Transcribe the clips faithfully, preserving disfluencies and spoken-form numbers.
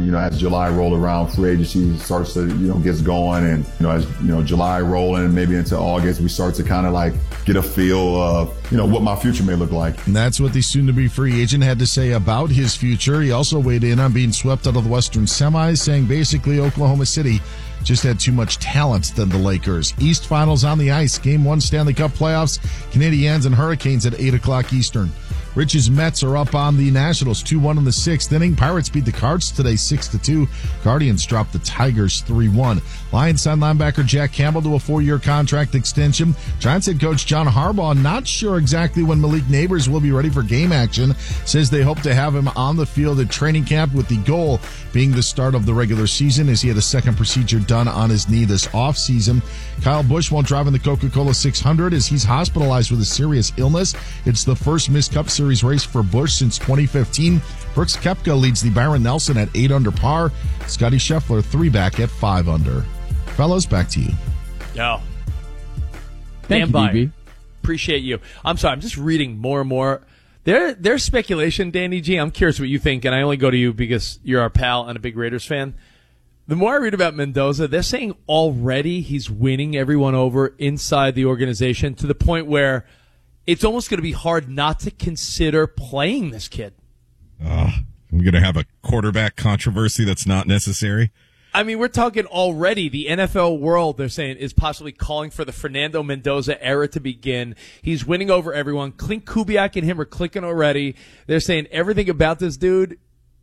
you know, as July rolled around, free agency starts to, you know, gets going. And, you know, as, you know, July rolling, maybe into August, we start to kind of like get a feel of, you know, what my future may look like. And that's what the soon-to-be free agent had to say about his future. He also weighed in on being swept out of the Western semis, saying basically Oklahoma City just had too much talent than the Lakers. East Finals on the ice. Game one Stanley Cup playoffs. Canadiens and Hurricanes at eight o'clock Eastern. Rich's Mets are up on the Nationals two one in the sixth inning. Pirates beat the Cards today six to two. Guardians dropped the Tigers three one. Lions signed linebacker Jack Campbell to a four-year contract extension. Giants head coach John Harbaugh not sure exactly when Malik Neighbors will be ready for game action. Says they hope to have him on the field at training camp, with the goal being the start of the regular season, as he had a second procedure done on his knee this offseason. Kyle Busch won't drive in the Coca-Cola six hundred as he's hospitalized with a serious illness. It's the first missed Cup Series race for Busch since twenty fifteen. Brooks Koepka leads the Byron Nelson at eight under par. Scotty Scheffler three back at five under. Fellas, back to you. Yo. Thank Dan Byer, you, D B. Appreciate you. I'm sorry, I'm just reading more and more. There, there's speculation, Danny G. I'm curious what you think, and I only go to you because you're our pal and a big Raiders fan. The more I read about Mendoza, they're saying already he's winning everyone over inside the organization to the point where it's almost going to be hard not to consider playing this kid. Uh, I'm going to have a quarterback controversy that's not necessary. I mean, we're talking already the N F L world, they're saying, is possibly calling for the Fernando Mendoza era to begin. He's winning over everyone. Clint Kubiak and him are clicking already. They're saying everything about this dude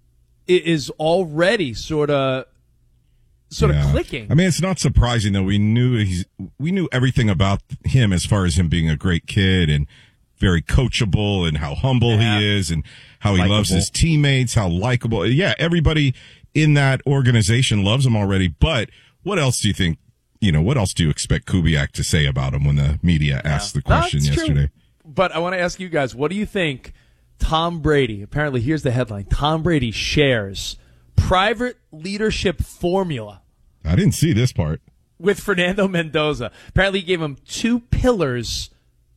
is already sort of sort yeah. of clicking. I mean, it's not surprising, though. We knew he's we knew everything about him as far as him being a great kid and very coachable, and how humble yeah. he is, and how he Likeable. loves his teammates, how likable. Yeah, everybody in that organization loves him already. But what else do you think, you know, what else do you expect Kubiak to say about him when the media yeah. asked the question That's yesterday? True. But I want to ask you guys, what do you think Tom Brady, apparently here's the headline, Tom Brady shares private leadership formula. I didn't see this part. With Fernando Mendoza. Apparently he gave him two pillars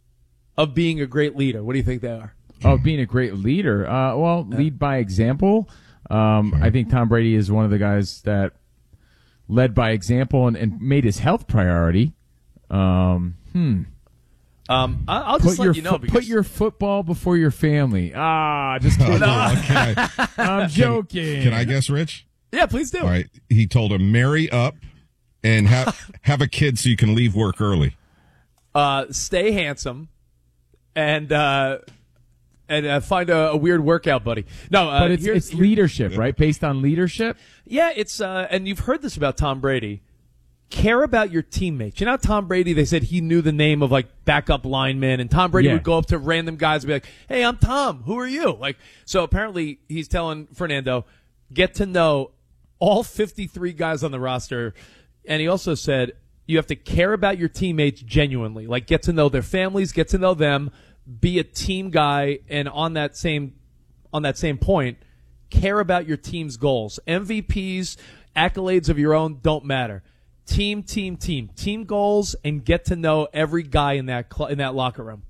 of being a great leader. What do you think they are? Oh, being a great leader. Uh, well, yeah. lead by example. Um, I think Tom Brady is one of the guys that led by example and, and made his health priority. Um, hmm. Um, I'll just put let your you know. Fo- because put your football before your family. Ah, just kidding. I, I'm joking. Can, can I guess, Rich? Yeah, please do. All right. He told him, marry up and have have a kid so you can leave work early. Uh, stay handsome and uh, and uh, find a, a weird workout buddy. No, uh, but it's, here's, it's leadership, right? Based on leadership. Yeah, it's uh, and you've heard this about Tom Brady. Care about your teammates. You know, Tom Brady, they said he knew the name of like backup linemen, and Tom Brady yeah. would go up to random guys and be like, "Hey, I'm Tom. Who are you?" Like, so apparently he's telling Fernando, get to know all fifty-three guys on the roster, and he also said you have to care about your teammates genuinely, like get to know their families, get to know them, be a team guy, and on that same on that same point, care about your team's goals. M V Ps, accolades of your own don't matter. Team, team, team, team goals, and get to know every guy in that cl- in that locker room.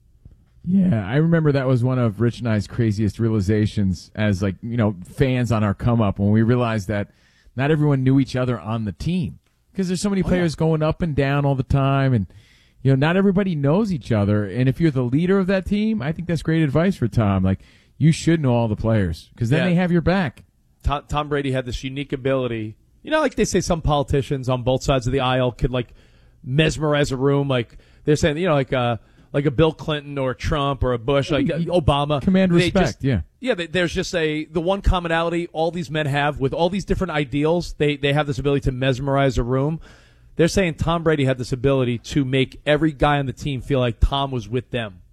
Yeah, I remember that was one of Rich and I's craziest realizations as, like, you know, fans on our come up, when we realized that not everyone knew each other on the team, because there's so many players oh, yeah. going up and down all the time, and you know, not everybody knows each other. And if you're the leader of that team, I think that's great advice for Tom. Like, you should know all the players, because then yeah. they have your back. Tom, Tom Brady had this unique ability. You know, like they say some politicians on both sides of the aisle could, like, mesmerize a room. Like, they're saying, you know, like uh, like a Bill Clinton or a Trump or a Bush, like uh, Obama. Command They respect, just, yeah. Yeah, they, there's just a, the one commonality all these men have with all these different ideals, they, they have this ability to mesmerize a room. They're saying Tom Brady had this ability to make every guy on the team feel like Tom was with them.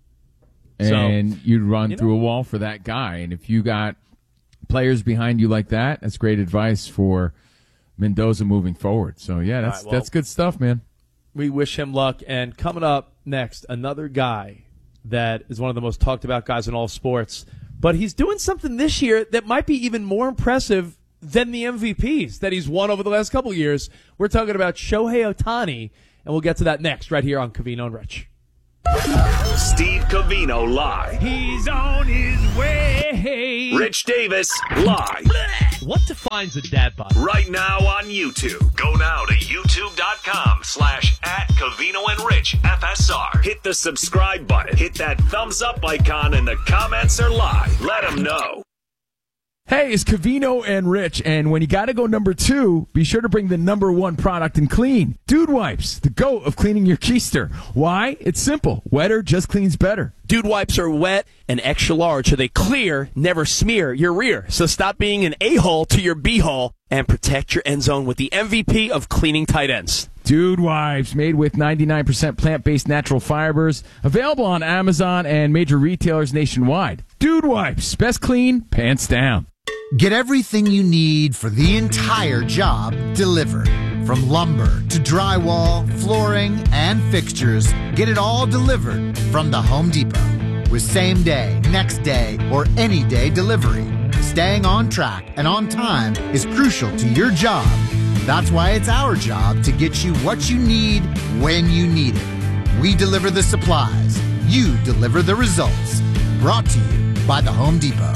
And so, you'd run you through know, a wall for that guy. And if you got players behind you like that, that's great advice for Mendoza moving forward. So, yeah, that's right, well, that's good stuff, man. We wish him luck. And coming up next, another guy that is one of the most talked about guys in all sports. But he's doing something this year that might be even more impressive than the M V Ps that he's won over the last couple of years. We're talking about Shohei Ohtani, and we'll get to that next right here on Covino and Rich. Steve Covino live. He's on his way. Rich Davis live. What defines a dad bod? Right now on YouTube. Go now to youtube.com slash at Covino and Rich F S R. Hit the subscribe button. Hit that thumbs up icon and the comments are live. Let them know. Hey, it's Covino and Rich, and when you gotta go number two, be sure to bring the number one product in clean. Dude Wipes, the GOAT of cleaning your keister. Why? It's simple. Wetter just cleans better. Dude Wipes are wet and extra large, so they clear, never smear your rear. So stop being an a-hole to your b-hole and protect your end zone with the M V P of cleaning tight ends. Dude Wipes, made with ninety-nine percent plant-based natural fibers. Available on Amazon and major retailers nationwide. Dude Wipes, best clean, pants down. Get everything you need for the entire job delivered. From lumber to drywall, flooring, and fixtures, get it all delivered from the Home Depot. With same day, next day, or any day delivery, staying on track and on time is crucial to your job. That's why it's our job to get you what you need when you need it. We deliver the supplies. You deliver the results. Brought to you by the Home Depot.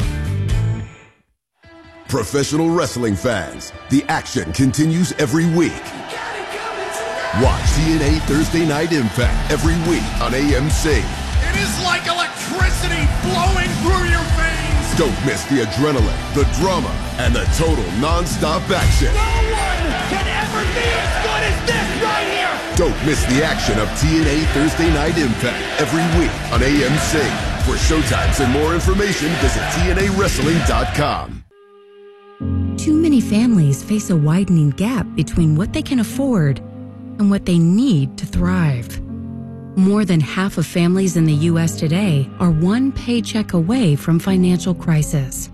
Professional wrestling fans, the action continues every week. Watch T N A Thursday Night Impact every week on A M C. It is like electricity flowing through your veins. Don't miss the adrenaline, the drama, and the total non-stop action. No one can ever be as good as this right here. Don't miss the action of T N A Thursday Night Impact every week on A M C. For showtimes and more information, visit T N A wrestling dot com. Too many families face a widening gap between what they can afford and what they need to thrive. More than half of families in the U S today are one paycheck away from financial crisis.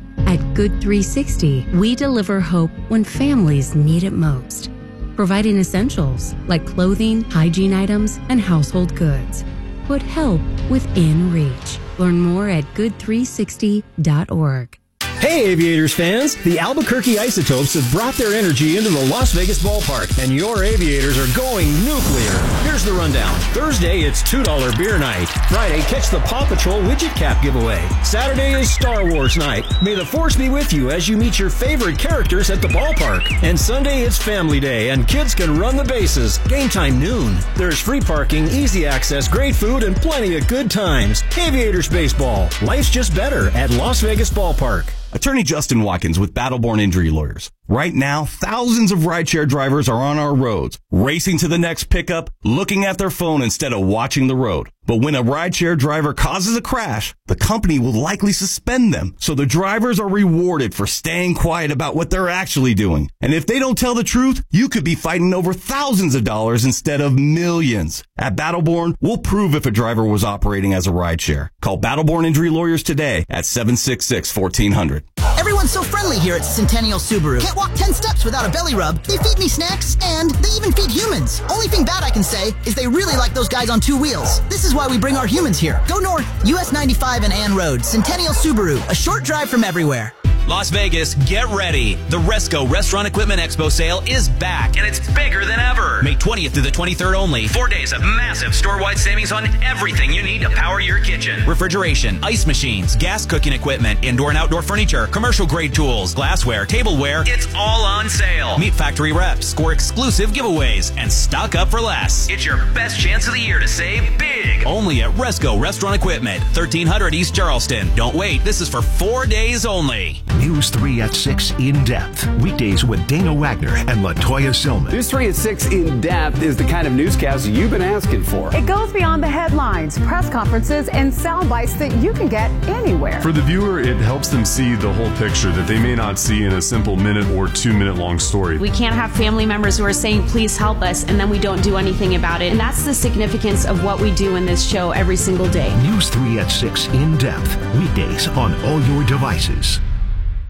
At Good three sixty, we deliver hope when families need it most, providing essentials like clothing, hygiene items, and household goods. Put help within reach. Learn more at good three sixty dot org. Hey Aviators fans, the Albuquerque Isotopes have brought their energy into the Las Vegas ballpark, and your Aviators are going nuclear. Here's the rundown. Thursday, it's two dollar beer night. Friday, catch the Paw Patrol widget cap giveaway. Saturday is Star Wars night. May the Force be with you as you meet your favorite characters at the ballpark. And Sunday, it's Family Day, and kids can run the bases. Game time noon. There's free parking, easy access, great food, and plenty of good times. Aviators baseball. Life's just better at Las Vegas Ballpark. Attorney Justin Watkins with Battleborn Injury Lawyers. Right now, thousands of rideshare drivers are on our roads, racing to the next pickup, looking at their phone instead of watching the road. But when a rideshare driver causes a crash, the company will likely suspend them. So the drivers are rewarded for staying quiet about what they're actually doing. And if they don't tell the truth, you could be fighting over thousands of dollars instead of millions. At Battleborn, we'll prove if a driver was operating as a rideshare. Call Battleborn Injury Lawyers today at seven six six, one four zero zero. Everyone's so friendly here at Centennial Subaru. Can't walk ten steps without a belly rub. They feed me snacks, and they even feed humans. Only thing bad I can say is they really like those guys on two wheels. This is why we bring our humans here. Go north, U S ninety-five and Ann Road. Centennial Subaru, a short drive from everywhere. Las Vegas, get ready. The Resco Restaurant Equipment Expo sale is back, and it's bigger than ever. May twentieth through the twenty-third only. Four days of massive store-wide savings on everything you need to power your kitchen. Refrigeration, ice machines, gas cooking equipment, indoor and outdoor furniture, commercial-grade tools, glassware, tableware. It's all on sale. Meet factory reps, score exclusive giveaways, and stock up for less. It's your best chance of the year to save big. Only at Resco Restaurant Equipment, thirteen hundred East Charleston. Don't wait. This is for four days only. News three at six In Depth. Weekdays with Dana Wagner and LaToya Silman. News three at six In Depth is the kind of newscast you've been asking for. It goes beyond the headlines, press conferences, and sound bites that you can get anywhere. For the viewer, it helps them see the whole picture that they may not see in a simple minute or two minute long story. We can't have family members who are saying, please help us, and then we don't do anything about it. And that's the significance of what we do in this show every single day. News three at six In Depth. Weekdays on all your devices.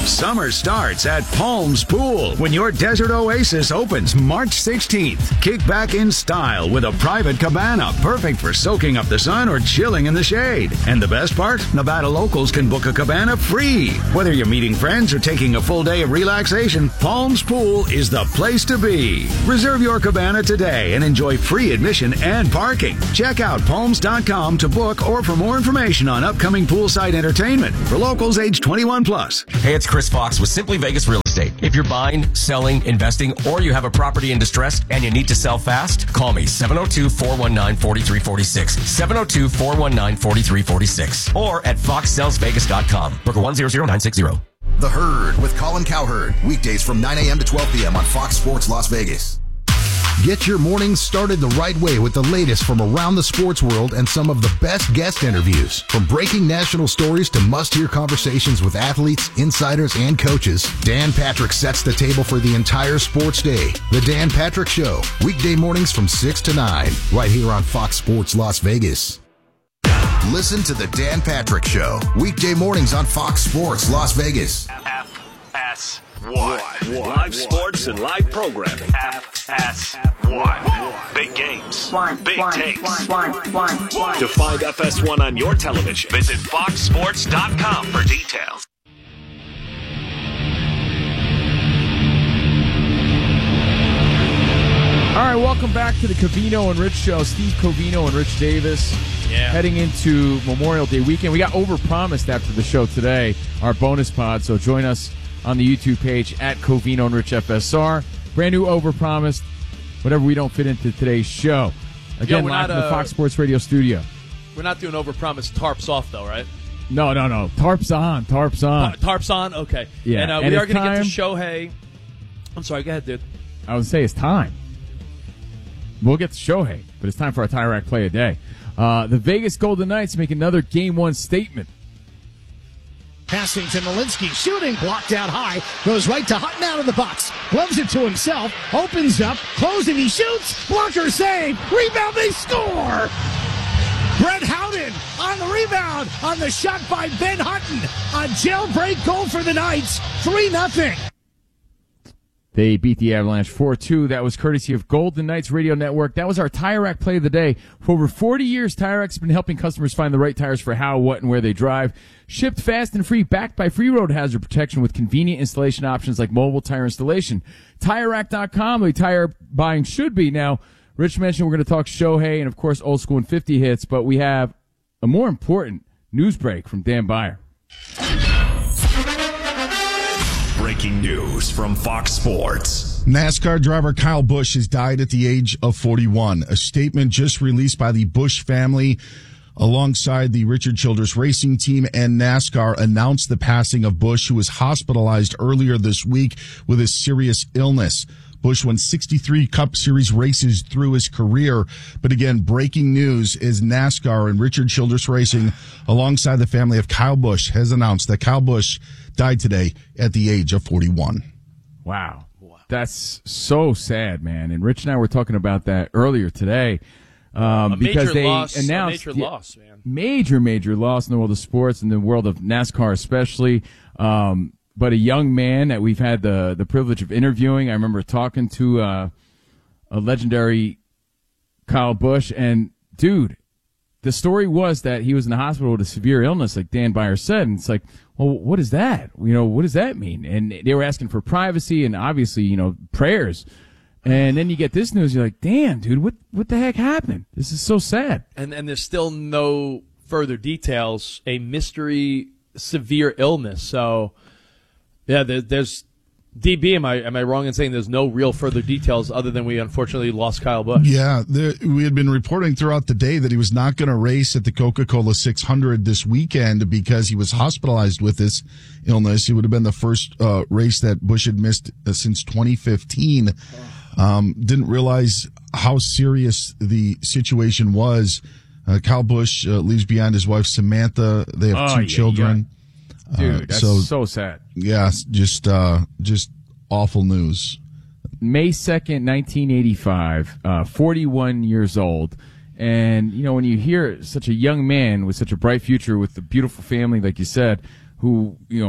Summer starts at Palms Pool when your desert oasis opens March sixteenth. Kick back in style with a private cabana, perfect for soaking up the sun or chilling in the shade. And the best part? Nevada locals can book a cabana free. Whether you're meeting friends or taking a full day of relaxation, Palms Pool is the place to be. Reserve your cabana today and enjoy free admission and parking. Check out palms dot com to book or for more information on upcoming poolside entertainment for locals age twenty-one plus. Hey, it's Chris Fox with Simply Vegas Real Estate. If you're buying, selling, investing, or you have a property in distress and you need to sell fast, call me seven oh two, four one nine, four three four six, seven oh two, four one nine, four three four six, or at fox sells vegas dot com. Broker one zero zero nine six zero. The Herd with Colin Cowherd. Weekdays from nine a.m. to twelve p.m. on Fox Sports Las Vegas. Get your mornings started the right way with the latest from around the sports world and some of the best guest interviews. From breaking national stories to must-hear conversations with athletes, insiders, and coaches, Dan Patrick sets the table for the entire sports day. The Dan Patrick Show, weekday mornings from six to nine, right here on Fox Sports Las Vegas. Listen to the Dan Patrick Show, weekday mornings on Fox Sports Las Vegas. F S one. Live sports and live programming. F S one. Big games. Big takes. To find F S one on your television, visit fox sports dot com for details. All right, welcome back to the Covino and Rich Show. Steve Covino and Rich Davis. Yeah. Heading into Memorial Day weekend. We got overpromised after the show today, our bonus pod, so join us on the YouTube page at Covino and Rich F S R. Brand new overpromised, whatever we don't fit into today's show. Again, Yo, live not, from the uh, Fox Sports Radio studio. We're not doing overpromised tarps off, though, right? No, no, no. Tarps on. Tarps on. Tar- tarps on? Okay. Yeah. And, uh, and we are going to get time, to Shohei. I'm sorry, go ahead, dude. I would say it's time. We'll get to Shohei, but it's time for our Tire Rack Play of the Day. Uh, the Vegas Golden Knights make another Game one statement. Passing to Malinsky, shooting, blocked out high, goes right to Hutton out of the box, gloves it to himself, opens up, closing, he shoots, blocker save, rebound, they score! Brett Howden on the rebound, on the shot by Ben Hutton, a jailbreak goal for the Knights, three nothing. They beat the Avalanche four two. That was courtesy of Golden Knights Radio Network. That was our Tire Rack Play of the Day. For over forty years, Tire Rack's been helping customers find the right tires for how, what, and where they drive. Shipped fast and free, backed by free road hazard protection with convenient installation options like mobile tire installation. Tire Rack dot com, the way tire buying should be. Now, Rich mentioned we're going to talk Shohei and, of course, old school and fifty hits, but we have a more important news break from Dan Beyer. Breaking news from Fox Sports. NASCAR driver Kyle Busch has died at the age of forty-one. A statement just released by the Busch family alongside the Richard Childress Racing Team and NASCAR announced the passing of Busch, who was hospitalized earlier this week with a serious illness. Busch won sixty-three Cup Series races through his career. But again, breaking news is NASCAR and Richard Childress Racing, alongside the family of Kyle Busch, has announced that Kyle Busch died today at the age of forty-one. Wow. That's so sad, man. And Rich and I were talking about that earlier today. Um, a because major they loss, announced a major yeah, loss, man. Major, major loss in the world of sports and the world of NASCAR especially. Um, but a young man that we've had the, the privilege of interviewing. I remember talking to uh, a legendary Kyle Busch, and dude, the story was that he was in the hospital with a severe illness, like Dan Beyer said, and it's like, well, what is that? You know, what does that mean? And they were asking for privacy and obviously, you know, prayers. And then you get this news, you're like, damn, dude, what what the heck happened? This is so sad. And and there's still no further details. A mystery severe illness. So, yeah, there, there's D B. Am I am I wrong in saying there's no real further details other than we unfortunately lost Kyle Busch? Yeah, there, we had been reporting throughout the day that he was not going to race at the Coca-Cola six hundred this weekend because he was hospitalized with this illness. It would have been the first uh, race that Busch had missed uh, since twenty fifteen. Um, didn't realize how serious the situation was. Uh, Kyle Busch uh, leaves behind his wife Samantha. They have oh, two yeah, children. Yeah. Dude, uh, that's so, so sad. Yeah, just uh, just awful news. May second, nineteen eighty-five, uh, forty-one years old. And, you know, when you hear such a young man with such a bright future with a beautiful family, like you said, who, you know,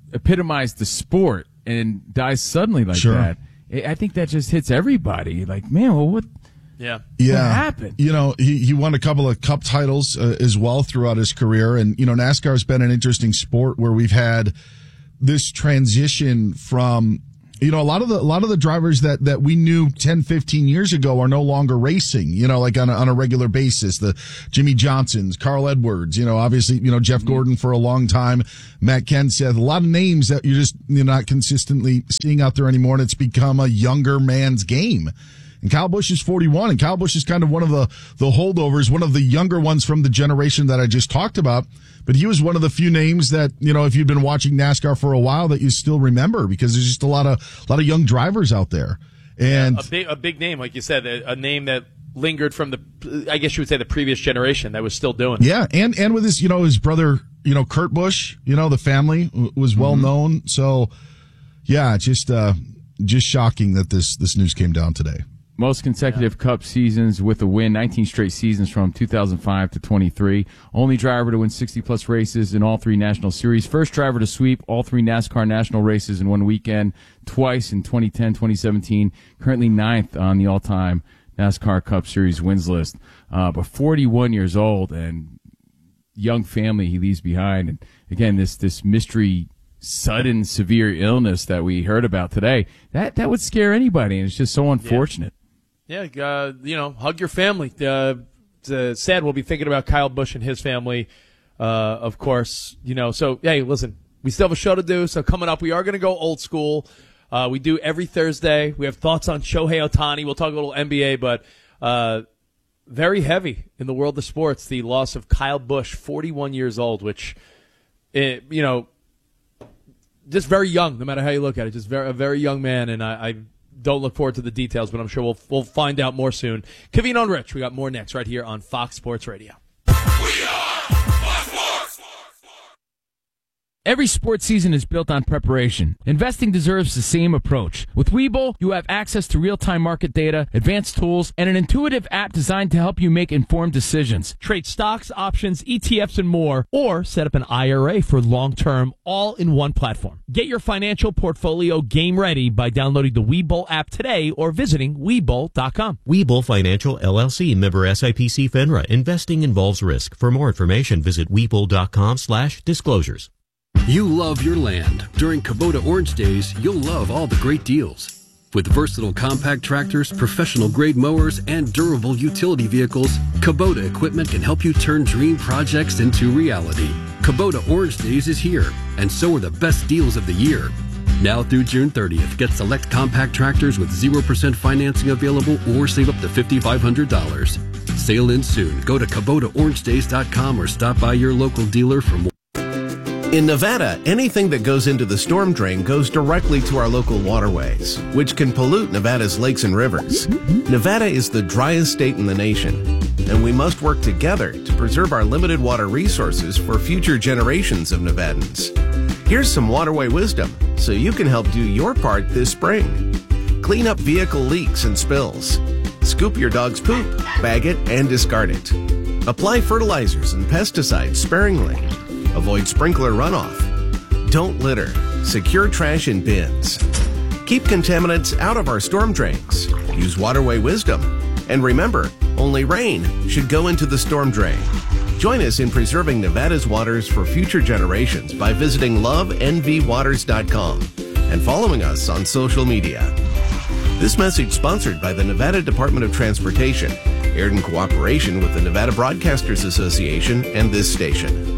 epitomized the sport and dies suddenly like Sure. that, I think that just hits everybody. Like, man, well, what? Yeah. Yeah. What happened? You know, he, he won a couple of cup titles uh, as well throughout his career. And, you know, NASCAR's been an interesting sport where we've had this transition from, you know, a lot of the, a lot of the drivers that, that we knew ten, fifteen years ago are no longer racing, you know, like on a, on a regular basis. The Jimmy Johnsons, Carl Edwards, you know, obviously, you know, Jeff Gordon for a long time, Matt Kenseth, a lot of names that you're just, you're not consistently seeing out there anymore. And it's become a younger man's game. And Kyle Busch is forty-one, and Kyle Busch is kind of one of the, the holdovers, one of the younger ones from the generation that I just talked about. But he was one of the few names that, you know, if you've been watching NASCAR for a while, that you still remember, because there's just a lot of, a lot of young drivers out there. And yeah, a big, a big name, like you said, a, a name that lingered from the, I guess you would say, the previous generation that was still doing it. Yeah, and, and with his, you know, his brother, you know, Kurt Busch, you know, the family was well Mm-hmm. known. So, yeah, just, uh, just shocking that this, this news came down today. Most consecutive yeah. Cup seasons with a win, nineteen straight seasons from two thousand five to twenty-three. Only driver to win sixty-plus races in all three national series. First driver to sweep all three NASCAR national races in one weekend, twice in twenty ten, twenty seventeen. Currently ninth on the all-time NASCAR Cup Series wins list. Uh, but forty-one years old, and young family he leaves behind. And again, this this mystery, sudden, severe illness that we heard about today, that, that would scare anybody, and it's just so unfortunate. Yeah. Yeah, uh, you know, hug your family. Uh, it's uh, sad we'll be thinking about Kyle Busch and his family, uh, of course. You know, so, hey, listen, we still have a show to do. So coming up, we are going to go old school. Uh, we do every Thursday. We have thoughts on Shohei Ohtani. We'll talk a little N B A, but uh, very heavy in the world of sports, the loss of Kyle Busch, forty-one years old, which, it, you know, just very young, no matter how you look at it. Just very, a very young man, and I, I don't look forward to the details, but I'm sure we'll we'll find out more soon. Covino and Rich, we got more next right here on Fox Sports Radio. Every sports season is built on preparation. Investing deserves the same approach. With Webull, you have access to real-time market data, advanced tools, and an intuitive app designed to help you make informed decisions. Trade stocks, options, E T Fs, and more, or set up an I R A for long-term, all in one platform. Get your financial portfolio game ready by downloading the Webull app today or visiting Webull dot com. Webull Financial, L L C, member S I P C FINRA. Investing involves risk. For more information, visit Webull dot com slash disclosures. You love your land. During Kubota Orange Days, you'll love all the great deals. With versatile compact tractors, professional-grade mowers, and durable utility vehicles, Kubota equipment can help you turn dream projects into reality. Kubota Orange Days is here, and so are the best deals of the year. Now through June thirtieth, get select compact tractors with zero percent financing available or save up to five thousand five hundred dollars. Sale ends soon. Go to Kubota Orange Days dot com or stop by your local dealer for more. In Nevada, anything that goes into the storm drain goes directly to our local waterways, which can pollute Nevada's lakes and rivers. Nevada is the driest state in the nation, and we must work together to preserve our limited water resources for future generations of Nevadans. Here's some waterway wisdom so you can help do your part this spring. Clean up vehicle leaks and spills. Scoop your dog's poop, bag it, and discard it. Apply fertilizers and pesticides sparingly. Avoid sprinkler runoff. Don't litter. Secure trash in bins. Keep contaminants out of our storm drains. Use waterway wisdom. And remember, only rain should go into the storm drain. Join us in preserving Nevada's waters for future generations by visiting love n v waters dot com and following us on social media. This message sponsored by the Nevada Department of Transportation, aired in cooperation with the Nevada Broadcasters Association and this station.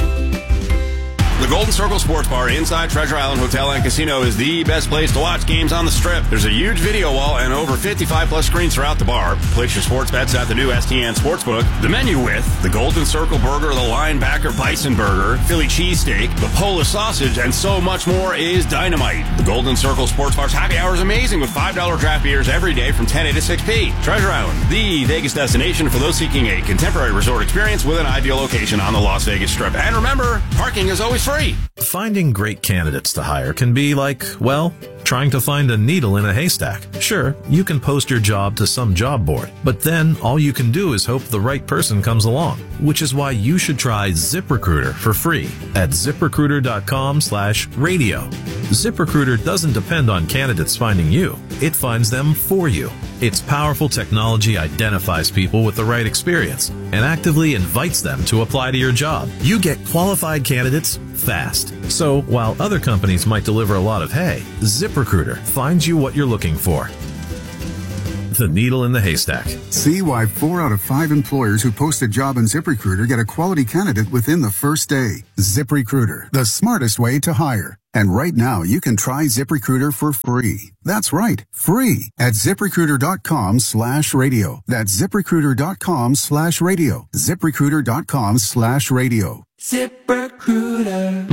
The Golden Circle Sports Bar inside Treasure Island Hotel and Casino is the best place to watch games on the Strip. There's a huge video wall and over fifty-five plus screens throughout the bar. Place your sports bets at the new S T N Sportsbook. The menu with the Golden Circle Burger, the Linebacker Bison Burger, Philly Cheesesteak, the Polish Sausage, and so much more is dynamite. The Golden Circle Sports Bar's happy hour is amazing with five dollar draft beers every day from ten a to six p. Treasure Island, the Vegas destination for those seeking a contemporary resort experience with an ideal location on the Las Vegas Strip. And remember, parking is always free. Finding great candidates to hire can be like, well, Trying to find a needle in a haystack? Sure, you can post your job to some job board, but then all you can do is hope the right person comes along, which is why you should try ZipRecruiter for free at ZipRecruiter.com slash radio. ZipRecruiter doesn't depend on candidates finding you. It finds them for you. Its powerful technology identifies people with the right experience and actively invites them to apply to your job. You get qualified candidates fast. So while other companies might deliver a lot of hay, ZipRecruiter finds you what you're looking for. The needle in the haystack. See why four out of five employers who post a job in ZipRecruiter get a quality candidate within the first day. ZipRecruiter, the smartest way to hire. And right now, you can try ZipRecruiter for free. That's right, free at ZipRecruiter.com slash radio. That's ZipRecruiter.com slash radio. ZipRecruiter.com slash radio. ZipRecruiter.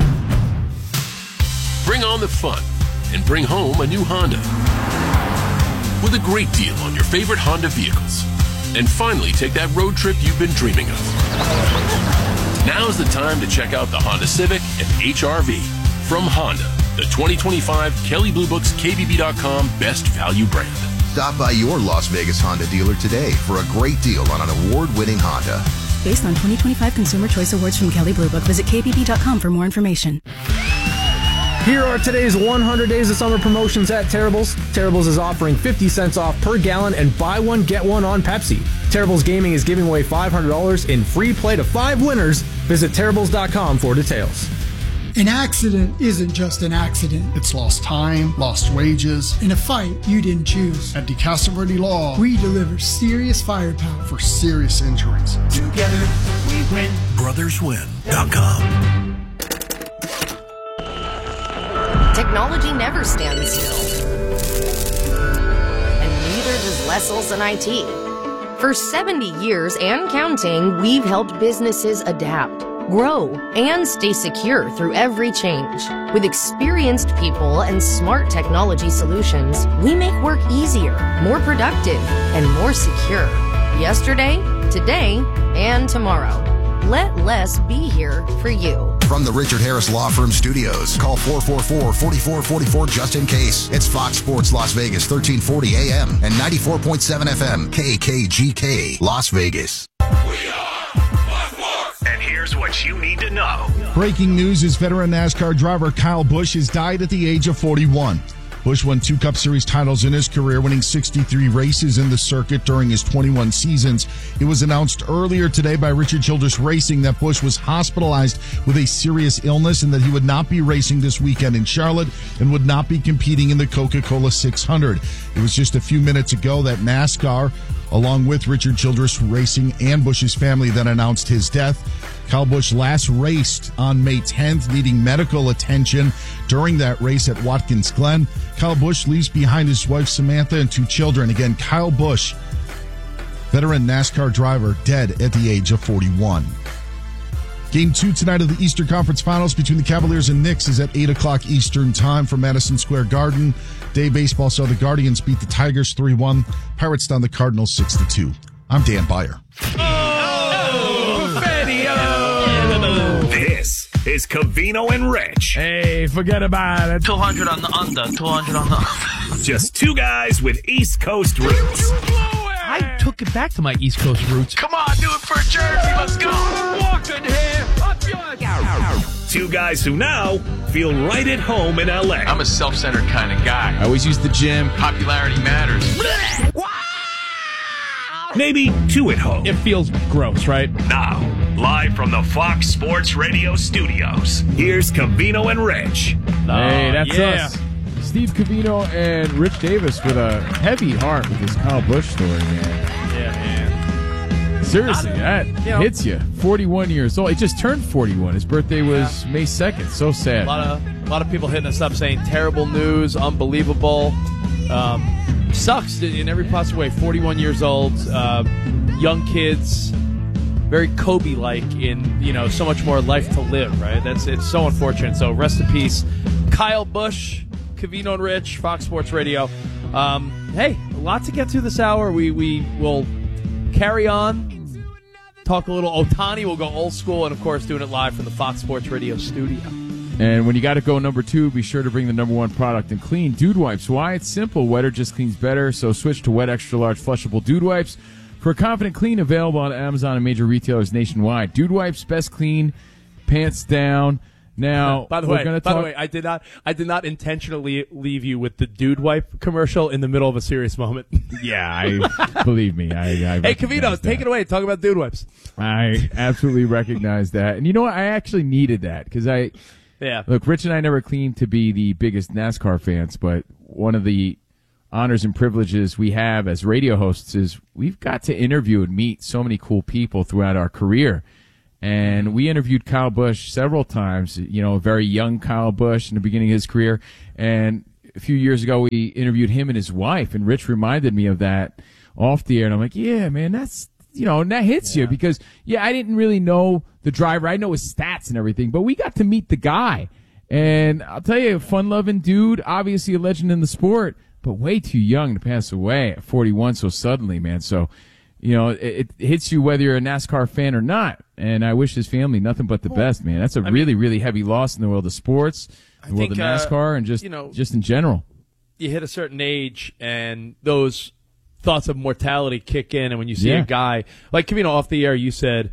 Bring on the fun and bring home a new Honda with a great deal on your favorite Honda vehicles. And finally take that road trip you've been dreaming of. Now's the time to check out the Honda Civic and H R V. From Honda, the twenty twenty-five Kelley Blue Book's K B B dot com Best Value Brand. Stop by your Las Vegas Honda dealer today for a great deal on an award-winning Honda. Based on twenty twenty-five Consumer Choice Awards from Kelley Blue Book, visit K B B dot com for more information. Here are today's one hundred days of summer promotions at Terrible's. Terrible's is offering fifty cents off per gallon and buy one, get one on Pepsi. Terrible's Gaming is giving away five hundred dollars in free play to five winners. Visit Terrible's dot com for details. An accident isn't just an accident. It's lost time, lost wages. In a fight you didn't choose. At DeCastro Verde Law, we deliver serious firepower for serious injuries. Together we win. brothers win dot com. Technology never stands still. And neither does Les Olson I T. For seventy years and counting, we've helped businesses adapt, grow, and stay secure through every change. With experienced people and smart technology solutions, we make work easier, more productive, and more secure. Yesterday, today, and tomorrow. Let Les be here for you. From the Richard Harris Law Firm Studios, call four four four, four four four four just in case. It's Fox Sports Las Vegas, thirteen forty A M and ninety-four point seven F M, K K G K, Las Vegas. And here's what you need to know. Breaking news is veteran NASCAR driver Kyle Busch has died at the age of forty-one. Busch won two Cup Series titles in his career, winning sixty-three races in the circuit during his twenty-one seasons. It was announced earlier today by Richard Childress Racing that Busch was hospitalized with a serious illness and that he would not be racing this weekend in Charlotte and would not be competing in the Coca-Cola six hundred. It was just a few minutes ago that NASCAR, along with Richard Childress Racing and Busch's family, then announced his death. Kyle Busch last raced on May tenth, needing medical attention during that race at Watkins Glen. Kyle Busch leaves behind his wife Samantha and two children. Again, Kyle Busch, veteran NASCAR driver, dead at the age of forty-one. Game two tonight of the Eastern Conference Finals between the Cavaliers and Knicks is at eight o'clock Eastern Time from Madison Square Garden. Day baseball saw the Guardians beat the Tigers three one. Pirates down the Cardinals six to two. I'm Dan Beyer. This is Covino and Rich. Hey, forget about it. two hundred on the under, two hundred on the under. Just two guys with East Coast roots. I took it back to my East Coast roots. Come on, do it for Jersey. Let's go. Walking here. Two guys who now feel right at home in L A. I'm a self-centered kind of guy. I always use the gym. Popularity matters. Maybe two at home. It feels gross, right? Now, live from the Fox Sports Radio studios, here's Covino and Rich. Hey, that's yeah. us. Steve Covino and Rich Davis with a heavy heart with this Kyle Busch story, man. Yeah, man. Seriously, that you know, hits you. forty-one years old. He just turned forty-one. His birthday was yeah. May second. So sad. A lot of a lot of people hitting us up saying terrible news, unbelievable. Um, sucks in every possible way. forty-one years old, uh, young kids, very Kobe-like in, you know, so much more life to live, right? That's it's so unfortunate. So rest in peace, Kyle Busch, Covino and Rich, Fox Sports Radio. Um, hey, a lot to get to this hour. We we will carry on, talk a little Ohtani. We'll go old school, and of course, doing it live from the Fox Sports Radio studio. And when you got to go number two, be sure to bring the number one product in clean, Dude Wipes. Why? It's simple. Wetter just cleans better, so switch to Wet Extra Large Flushable Dude Wipes for a confident clean, available on Amazon and major retailers nationwide. Dude Wipes, best clean, pants down. Now, by the we're way, gonna by talk- the way, I did not, I did not intentionally leave you with the Dude Wipe commercial in the middle of a serious moment. Yeah, I believe me. I, I hey, recognize Cavino, take that. it away. Talk about Dude Wipes. I absolutely recognize that. And you know what? I actually needed that because I, Yeah. look, Rich and I never claimed to be the biggest NASCAR fans, but one of the honors and privileges we have as radio hosts is we've got to interview and meet so many cool people throughout our career. And we interviewed Kyle Busch several times, you know, a very young Kyle Busch in the beginning of his career. And a few years ago, we interviewed him and his wife, and Rich reminded me of that off the air. And I'm like, yeah, man, that's, you know, and that hits Yeah. you because, yeah, I didn't really know the driver. I know his stats and everything, but we got to meet the guy. And I'll tell you, fun-loving dude, obviously a legend in the sport, but way too young to pass away at forty-one so suddenly, man. So, you know, it, it hits you whether you're a NASCAR fan or not. And I wish his family nothing but the best, man. That's a I really, really heavy loss in the world of sports, the world think, of uh, NASCAR, and just, you know, just in general. You hit a certain age, and those thoughts of mortality kick in. And when you see Yeah. a guy like Cavino off the air, you said,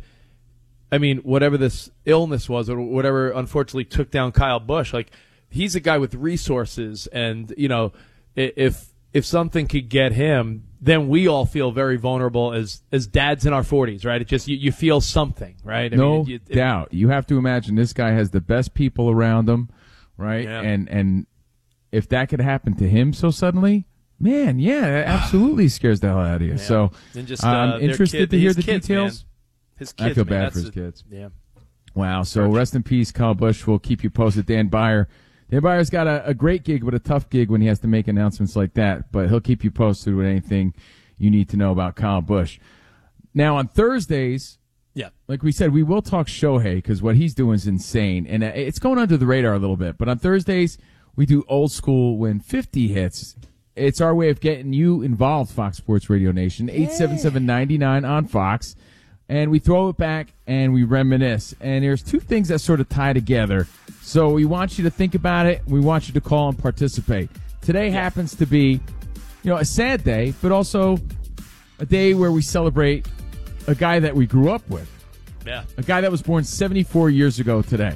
I mean, whatever this illness was, or whatever unfortunately took down Kyle Busch, like he's a guy with resources, and you know, i- if if something could get him, then we all feel very vulnerable as as dads in our forties, right? It just you, you feel something, right? I No mean, it- it- doubt. You have to imagine this guy has the best people around him, right? Yeah. And and if that could happen to him so suddenly, man, yeah, that absolutely scares the hell out of you. Yeah. So And just, I'm uh, their interested kid- to hear his the kids, details. man. His I kids, feel man, bad that's for his a- kids. Yeah. Wow. So rest in peace, Kyle Busch. We'll keep you posted. Dan Byer. Dan Byer's got a, a great gig, but a tough gig when he has to make announcements like that. But he'll keep you posted with anything you need to know about Kyle Busch. Now on Thursdays, yeah, like we said, we will talk Shohei because what he's doing is insane, and uh, it's going under the radar a little bit. But on Thursdays, we do old school when fifty hits. It's our way of getting you involved, Fox Sports Radio Nation, eight seven seven, nine nine on Fox. And we throw it back and we reminisce. And there's two things that sort of tie together. So we want you to think about it. We want you to call and participate. Today happens to be, you know, a sad day, but also a day where we celebrate a guy that we grew up with. Yeah. A guy that was born seventy-four years ago today.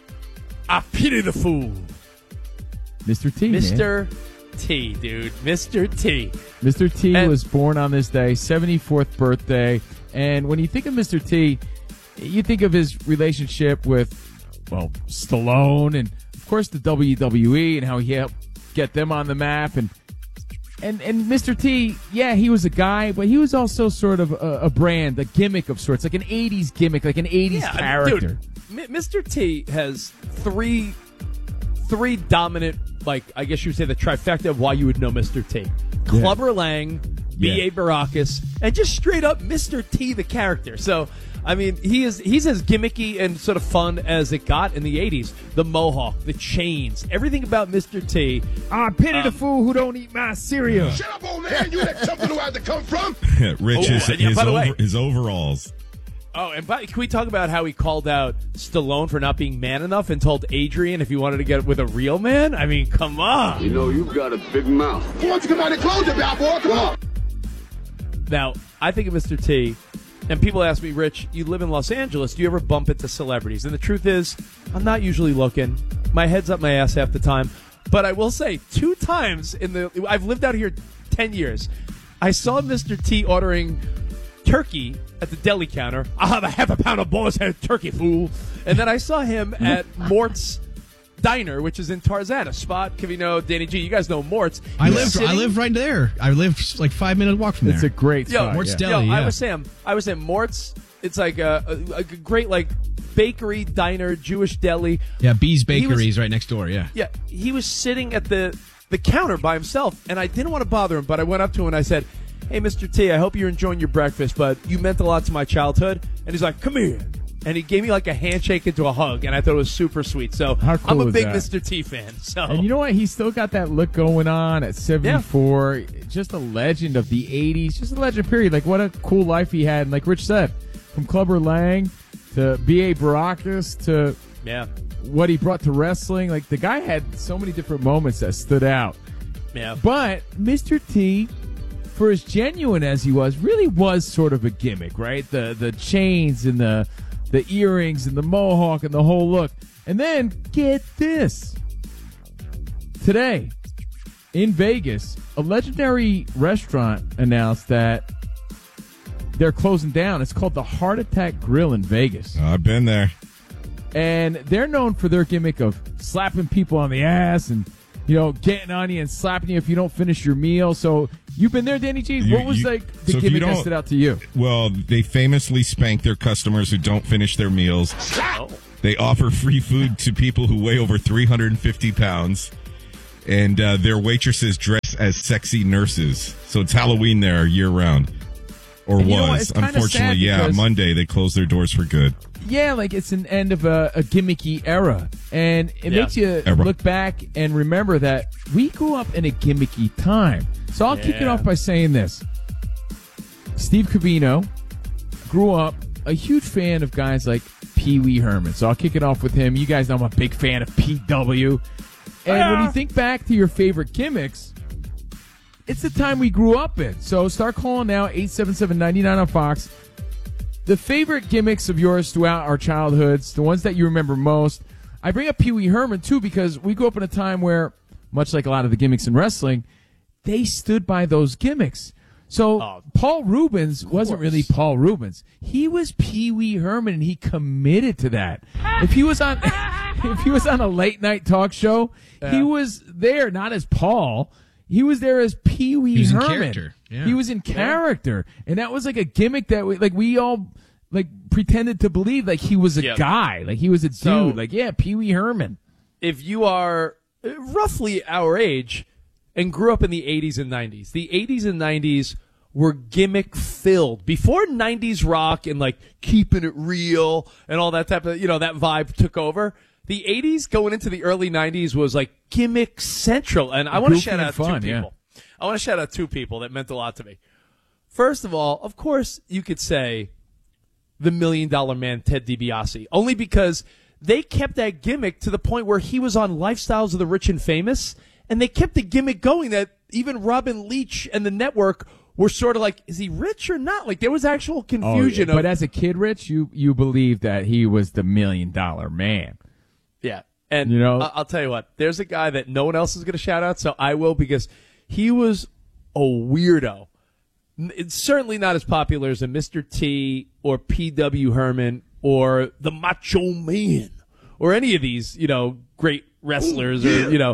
I pity the fool. Mister T, man. Mister T, dude. Mister T. Mister T And- was born on this day, seventy-fourth birthday. And when you think of Mister T, you think of his relationship with, well, Stallone and, of course, the W W E and how he helped get them on the map. And and and Mister T, yeah, he was a guy, but he was also sort of a, a brand, a gimmick of sorts, like an eighties gimmick, like an eighties Yeah, character. dude, M- Mister T has three three dominant, like, I guess you would say the trifecta of why you would know Mister T. Clubber Lang, B A. Yeah. Baracus, and just straight up Mister T, the character. So, I mean, he is he's as gimmicky and sort of fun as it got in the eighties. The mohawk, the chains, everything about Mister T. I pity the Um, fool who don't eat my cereal. Shut up, old man. You let something who had to come from. Rich, Oh, his, and yeah, his, by the over, way- his overalls. Oh, and by, can we talk about how he called out Stallone for not being man enough and told Adrian if he wanted to get with a real man? I mean, come on. You know you've got a big mouth. Why don't you come out and close it, bad boy? Come on. Now, I think of Mister T, and people ask me, Rich, you live in Los Angeles. Do you ever bump into celebrities? And the truth is, I'm not usually looking. My head's up my ass half the time. But I will say, two times in the I've lived out here ten years, I saw Mister T ordering turkey at the deli counter. I'll have a half a pound of boar's head turkey, fool. And then I saw him at Mort's Diner, which is in Tarzana. Spot, Cavino, Danny G. You guys know Mort's. I He's live. I sitting- live right there. I live like five minute walk from there. It's a great Yo, spot. Mort's yeah. Deli. Yo, I yeah. was saying, I was saying, Mort's. It's like a, a, a great like bakery, diner, Jewish deli. Yeah, Bee's He was- Bakery is right next door. Yeah. Yeah, he was sitting at the the counter by himself, and I didn't want to bother him, but I went up to him and I said, "Hey, Mister T, I hope you're enjoying your breakfast, but you meant a lot to my childhood." And he's like, "Come here." And he gave me like a handshake into a hug, and I thought it was super sweet. So How cool I'm a is big that? Mister T fan. So And you know what? He's still got that look going on at seventy-four. Just a legend of the eighties. Just a legend, period. Like, what a cool life he had. And like Rich said, from Clubber Lang to B A. Baracus to Yeah. What he brought to wrestling. Like, the guy had so many different moments that stood out. Yeah. But Mister T, for as genuine as he was, really was sort of a gimmick, right? The the chains and the the earrings and the mohawk and the whole look. And then, get this. Today, in Vegas, a legendary restaurant announced that they're closing down. It's called the Heart Attack Grill in Vegas. Oh, I've been there. And they're known for their gimmick of slapping people on the ass and, you know, getting on you and slapping you if you don't finish your meal. So you've been there, Danny G. You- what was you- like the so if you gimmick that don't- stood out to you? Well, they famously spank their customers who don't finish their meals. They offer free food to people who weigh over three hundred fifty pounds. And uh, their waitresses dress as sexy nurses. So it's Halloween there year round. Or And you know what? was. It's kinda Unfortunately, sad yeah, because- Monday they closed their doors for good. Yeah, like it's an end of a, a gimmicky era. And it Yeah. makes you Era. look back and remember that we grew up in a gimmicky time. So I'll kick it Yeah. off by saying this. Steve Covino grew up a huge fan of guys like Pee Wee Herman. So I'll kick it off with him. You guys know I'm a big fan of P W. And when you think back to your favorite gimmicks, it's the time we grew up in. So start calling now, eight seven seven, nine nine on Fox. The favorite gimmicks of yours throughout our childhoods, the ones that you remember most. I bring up Pee Wee Herman, too, because we grew up in a time where, much like a lot of the gimmicks in wrestling, they stood by those gimmicks. So Paul Rubens wasn't really Paul Rubens. He was Pee Wee Herman, and he committed to that. If he was on, if he was on a late night talk show, he Yeah. was there not as Paul. He was there as Pee Wee He was in Herman. character. Yeah. He was in character, and that was like a gimmick that we, like we all like pretended to believe like he was a Yeah. guy, like he was a So- dude. Like yeah, Pee Wee Herman. If you are uh, roughly our age and grew up in the eighties and nineties, the eighties and nineties were gimmick filled. Before nineties rock and like keeping it real and all that type of, you know, that vibe took over. The eighties going into the early nineties was like gimmick central. And I want to Goofy shout and out fun, two yeah. people. I want to shout out two people that meant a lot to me. First of all, of course, you could say the Million Dollar Man, Ted DiBiase, only because they kept that gimmick to the point where he was on Lifestyles of the Rich and Famous, and they kept the gimmick going that even Robin Leach and the network were sort of like, is he rich or not? Like, there was actual confusion. Oh, but of, as a kid, Rich, you you believed that he was the million dollar man. yeah. And You know- I- I'll tell you what, there's a guy that no one else is going to shout out, so I will, because he was a weirdo. N- It's certainly not as popular as a Mister T or P W Herman or the Macho Man or any of these, you know, great wrestlers or, you know,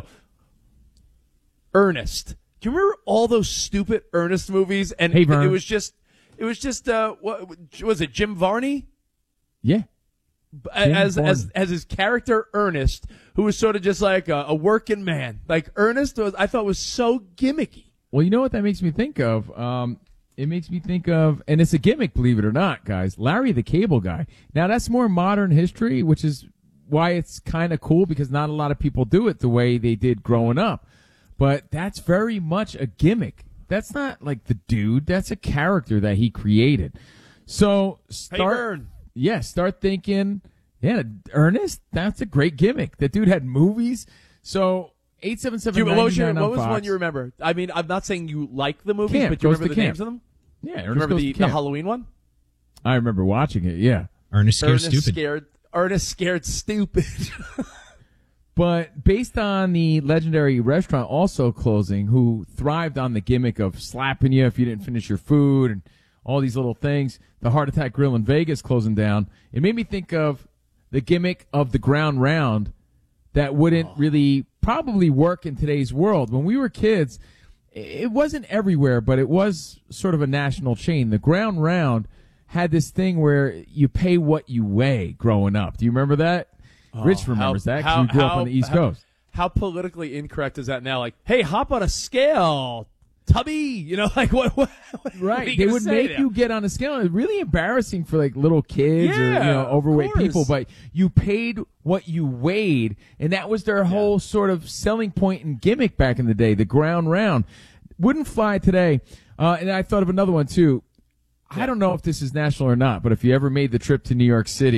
Ernest. Do you remember all those stupid Ernest movies? And Hey, it, Vern. it was just, it was just, uh, what was it, Jim Varney? Yeah. as Varney. as as his character Ernest, who was sort of just like a, a working man. Like Ernest was, I thought was so gimmicky. Well, you know what that makes me think of? Um, it makes me think of, and it's a gimmick, believe it or not, guys, Larry the Cable Guy. Now, that's more modern history, which is why it's kind of cool, because not a lot of people do it the way they did growing up. But that's very much a gimmick. That's not like the dude. That's a character that he created. So start, Vern. yeah, start thinking, yeah, Ernest, that's a great gimmick. That dude had movies. So eight seven seven Do you- what was, your, ninety-nine what on was the Fox. one you remember? I mean, I'm not saying you like the movies, Camp, but do you Goes remember to the Camp. names of them? Yeah, Do you Ernest remember Goes the, to the Camp. Halloween one? I remember watching it, yeah. Ernest Scared Ernest Stupid. Scared, Ernest Scared Stupid. But based on the legendary restaurant also closing, who thrived on the gimmick of slapping you if you didn't finish your food and all these little things, the Heart Attack Grill in Vegas closing down, it made me think of the gimmick of the ground round that wouldn't really probably work in today's world. When we were kids, it wasn't everywhere, but it was sort of a national chain. The ground round had this thing where you pay what you weigh growing up. Do you remember that? Rich remembers How- that 'cause how- we grew up how- on the East how- Coast. How politically incorrect is that now? Like, hey, hop on a scale, tubby. You know, like what? what, what are Right. you They gonna would say make there? you get on a scale. It's really embarrassing for like little kids or you Yeah, know of overweight course. people, but you paid what you weighed, and that was their whole sort of selling point and gimmick back in the day, the ground round. Wouldn't fly today. Uh, and I thought of another one too. I don't know if this is national or not, but if you ever made the trip to New York City,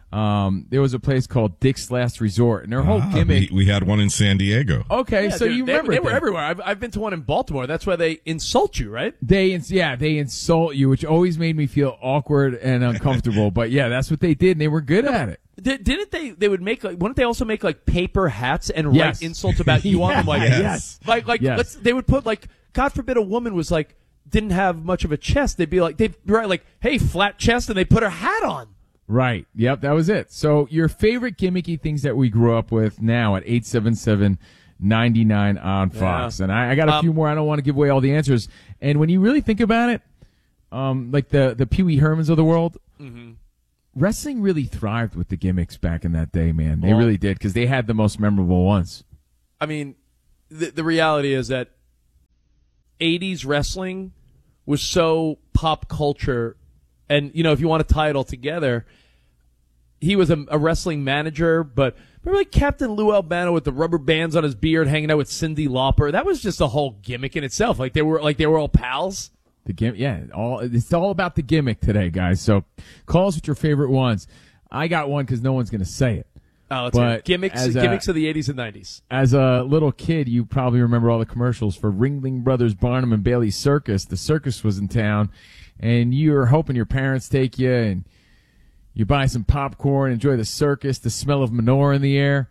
Um, there was a place called Dick's Last Resort, and their whole Ah, gimmick. We, we had one in San Diego. Okay, Yeah, so dude, you they, remember they it were then. everywhere. I've, I've been to one in Baltimore. That's why they insult you, right? They, ins- yeah, they insult you, which always made me feel awkward and uncomfortable. But yeah, that's what they did, and they were good at it. Did, didn't they? They would make like. Wouldn't they also make like paper hats and Yes. write insults about you on them? Like Yes. Yes. like like Yes. let's. They would put like, God forbid, a woman was like didn't have much of a chest. They'd be like they'd write like, hey, flat chest, and they put her hat on. Right. Yep, that was it. So your favorite gimmicky things that we grew up with now at eight seven seven, nine nine on Fox. Yeah. And I, I got a Um, few more. I don't want to give away all the answers. And when you really think about it, um, like the, the Pee Wee Hermans of the world, Mm-hmm. wrestling really thrived with the gimmicks back in that day, man. They Well- really did because they had the most memorable ones. I mean, the, the reality is that eighties wrestling was so pop culture, and you know, if you want to tie it all together, he was a, a wrestling manager, but remember like Captain Lou Albano with the rubber bands on his beard, hanging out with Cyndi Lauper. That was just a whole gimmick in itself. Like they were like they were all pals. The gim- yeah, all it's all about the gimmick today, guys. So call us with your favorite ones. I got one because no one's going to say it. Oh, let's But hear it. gimmicks, as a- gimmicks of the eighties and nineties. As a little kid, you probably remember all the commercials for Ringling Brothers Barnum and Bailey Circus. The circus was in town, and you were hoping your parents take you, and you buy some popcorn, enjoy the circus, the smell of manure in the air.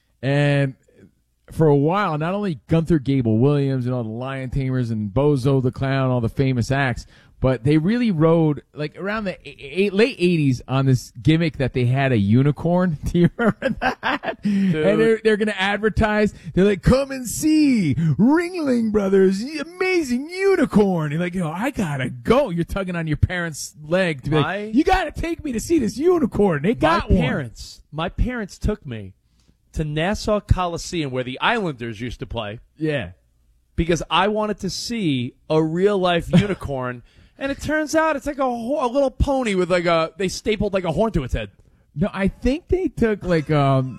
And for a while, not only Gunther Gable Williams and all the Lion Tamers and Bozo the Clown, all the famous acts, but they really rode, like, around the eight, late eighties on this gimmick that they had a unicorn. Do you remember that? Dude. And they're, they're going to advertise. They're like, come and see Ringling Brothers, the amazing unicorn. You're like, yo, I got to go. You're tugging on your parents' leg to be My- like, you got to take me to see this unicorn. They got my one. parents, my parents took me to Nassau Coliseum where the Islanders used to play. Yeah. Because I wanted to see a real life unicorn, and it turns out it's like a, ho- a little pony with like a they stapled like a horn to its head. No, I think they took like um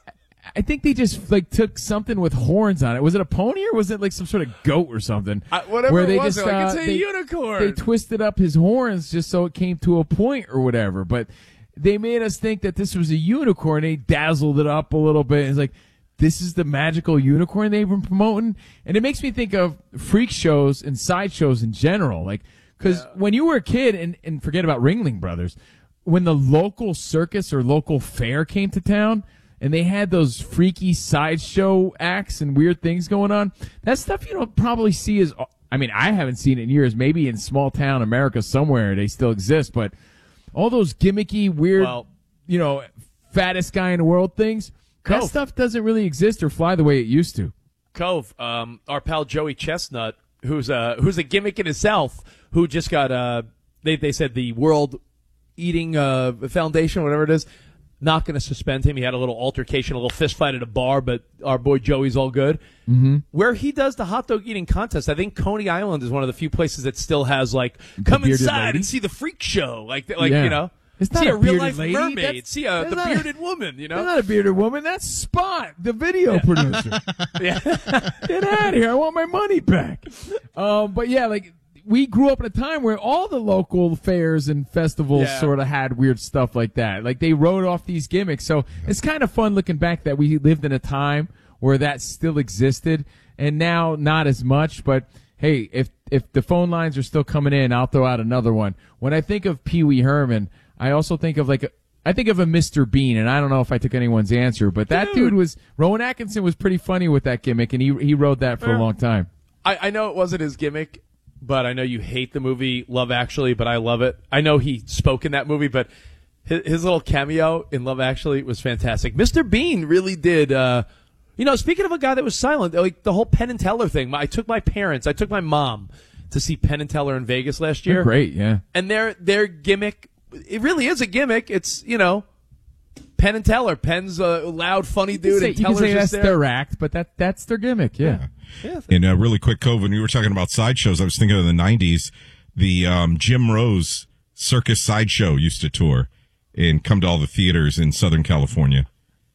I think they just like took something with horns on it. Was it a pony or was it like some sort of goat or something? I- whatever Where it they was, just, they're like, uh, it's a they- unicorn. They twisted up his horns just so it came to a point or whatever. But they made us think that this was a unicorn. They dazzled it up a little bit. It's like, this is the magical unicorn they've been promoting. And it makes me think of freak shows and sideshows in general. Like, because yeah. when you were a kid, and, and forget about Ringling Brothers, when the local circus or local fair came to town and they had those freaky sideshow acts and weird things going on, that stuff you don't probably see as, I mean, I haven't seen it in years. Maybe in small town America somewhere they still exist, but all those gimmicky, weird, well, you know, fattest guy in the world things, Cove. that stuff doesn't really exist or fly the way it used to. Cove, um, our pal Joey Chestnut, who's a who's a gimmick in himself, who just got uh they they said the World Eating uh Foundation, whatever it is, not going to suspend him. He had a little altercation, a little fist fight at a bar, but our boy Joey's all good. Mm-hmm. Where he does the hot dog eating contest, I think Coney Island is one of the few places that still has like come bearded inside lady? and see the freak show, like like Yeah. you know. It's not see a a, real bearded life lady. mermaid. That's- see a that's the not a- bearded woman. You know, That's not a bearded woman. That's Spot, the video producer. yeah. Get out of here. I want my money back. Um, but yeah, like, we grew up in a time where all the local fairs and festivals Yeah. sort of had weird stuff like that. Like, they wrote off these gimmicks. So it's kind of fun looking back that we lived in a time where that still existed, and now not as much. But hey, if if the phone lines are still coming in, I'll throw out another one. When I think of Pee Wee Herman, I also think of like a, I think of a Mister Bean, and I don't know if I took anyone's answer, but that dude, Dude. was Rowan Atkinson was pretty funny with that gimmick, and he he rode that for a Yeah. long time. I, I know it wasn't his gimmick, but I know you hate the movie Love Actually, but I love it. I know he spoke in that movie, but his, his little cameo in Love Actually was fantastic. Mister Bean really did. Uh, you know, speaking of a guy that was silent, like the whole Penn and Teller thing. I took my parents, I took my mom to see Penn and Teller in Vegas last year. They're great, yeah. And their their gimmick, it really is a gimmick. It's, you know, Penn and Teller. Penn's a loud, funny You can dude, say, and you can Teller's say just that's there. their act, but that that's their gimmick, yeah. Yeah. And uh, really quick, Cove, when you were talking about sideshows, I was thinking of the nineties. The um, Jim Rose Circus Sideshow used to tour and come to all the theaters in Southern California.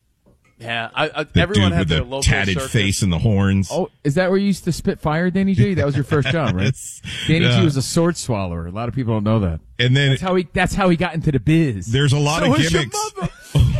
Yeah, I, I, The everyone dude had with their the local tatted circus. face and the horns. Oh, is that where you used to spit fire, Danny G? That was your first job, right? Yes. Danny Yeah. G was a sword swallower. A lot of people don't know that. And then That's how he. That's how he got into the biz. there's a lot So of is your gimmicks. mother.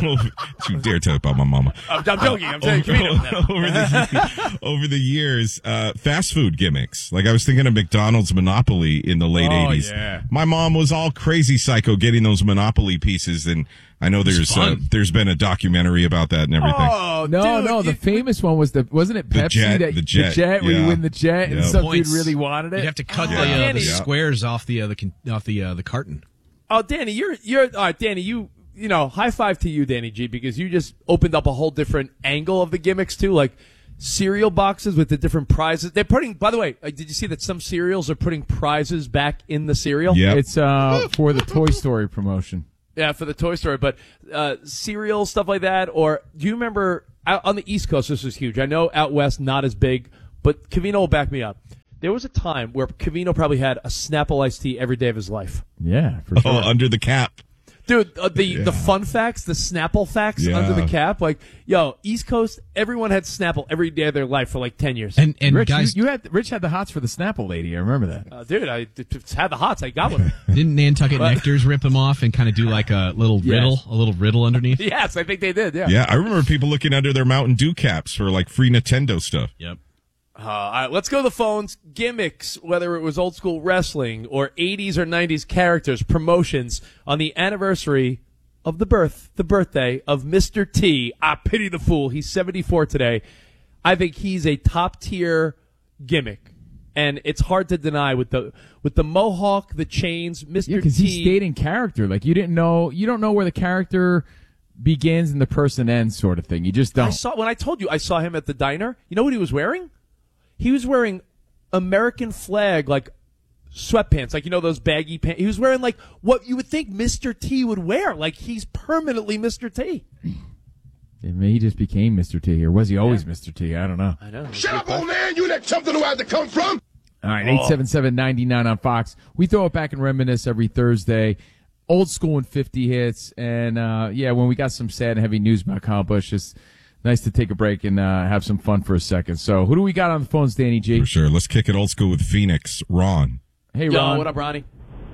Don't you dare talk about my mama. I'm, I'm joking. I'm saying over, over, the, over the years, uh, fast food gimmicks. Like I was thinking of McDonald's Monopoly in the late Oh, eighties. yeah. My mom was all crazy psycho getting those Monopoly pieces, and I know there's uh, there's been a documentary about that and everything. Oh, no, dude, no. The it- famous one was the wasn't it The Pepsi jet, that the jet, where you yeah. win the jet and Yeah. some Points. dude really wanted it. You have to cut Oh, the, uh, Danny. the squares off the uh, the con- off the uh, the carton. Oh, Danny, you're you're all right, Danny. You you know, high five to you, Danny G, because you just opened up a whole different angle of the gimmicks too, like cereal boxes with the different prizes. They're putting. By the way, uh, did you see that some cereals are putting prizes back in the cereal? Yep. It's uh for the Toy Story promotion. Yeah, for the Toy Story, but uh, cereal stuff like that. Or do you remember out on the East Coast? This was huge. I know out west not as big, but Covino will back me up. There was a time where Covino probably had a Snapple iced tea every day of his life. Yeah, for Oh, sure. under the cap. Dude, uh, the Yeah. the fun facts, the Snapple facts Yeah. under the cap, like yo, East Coast, everyone had Snapple every day of their life for like ten years. And and Rich, guys, you, you had Rich had the hots for the Snapple lady. I remember that. uh, dude, I d- d- had the hots. I got one. didn't Nantucket But- Nectars rip them off and kind of do like a little Yes. riddle, a little riddle underneath? Yes, I think they did. Yeah. Yeah, I remember people looking under their Mountain Dew caps for like free Nintendo stuff. Yep. Uh, all right, let's go to the phones. Gimmicks, whether it was old school wrestling or eighties or nineties characters, promotions on the anniversary of the birth, the birthday of Mister T. I pity the fool. He's seventy-four today. I think he's a top tier gimmick, and it's hard to deny with the with the mohawk, the chains, Mister Yeah, because T. he stayed in character. Like you didn't know, you don't know where the character begins and the person ends, sort of thing. You just I don't. saw when I told you I saw him at the diner. You know what he was wearing? He was wearing American flag like sweatpants, like you know those baggy pants. He was wearing like what you would think Mister T would wear. Like he's permanently Mister T. Maybe he just became Mister T, or was he always Mister T? I don't know. I know. Shut up, old man. You let something know where to come from. All right, eight seven seven, nine nine on Fox. We throw it back and reminisce every Thursday. Old school and fifty hits. And, uh, yeah, when we got some sad and heavy news about Kyle Busch, it's nice to take a break and uh, have some fun for a second. So who do we got on the phones, Danny G? For sure. Let's kick it old school with Phoenix. Ron. Hey, Yo, Ron. what up, Ronnie?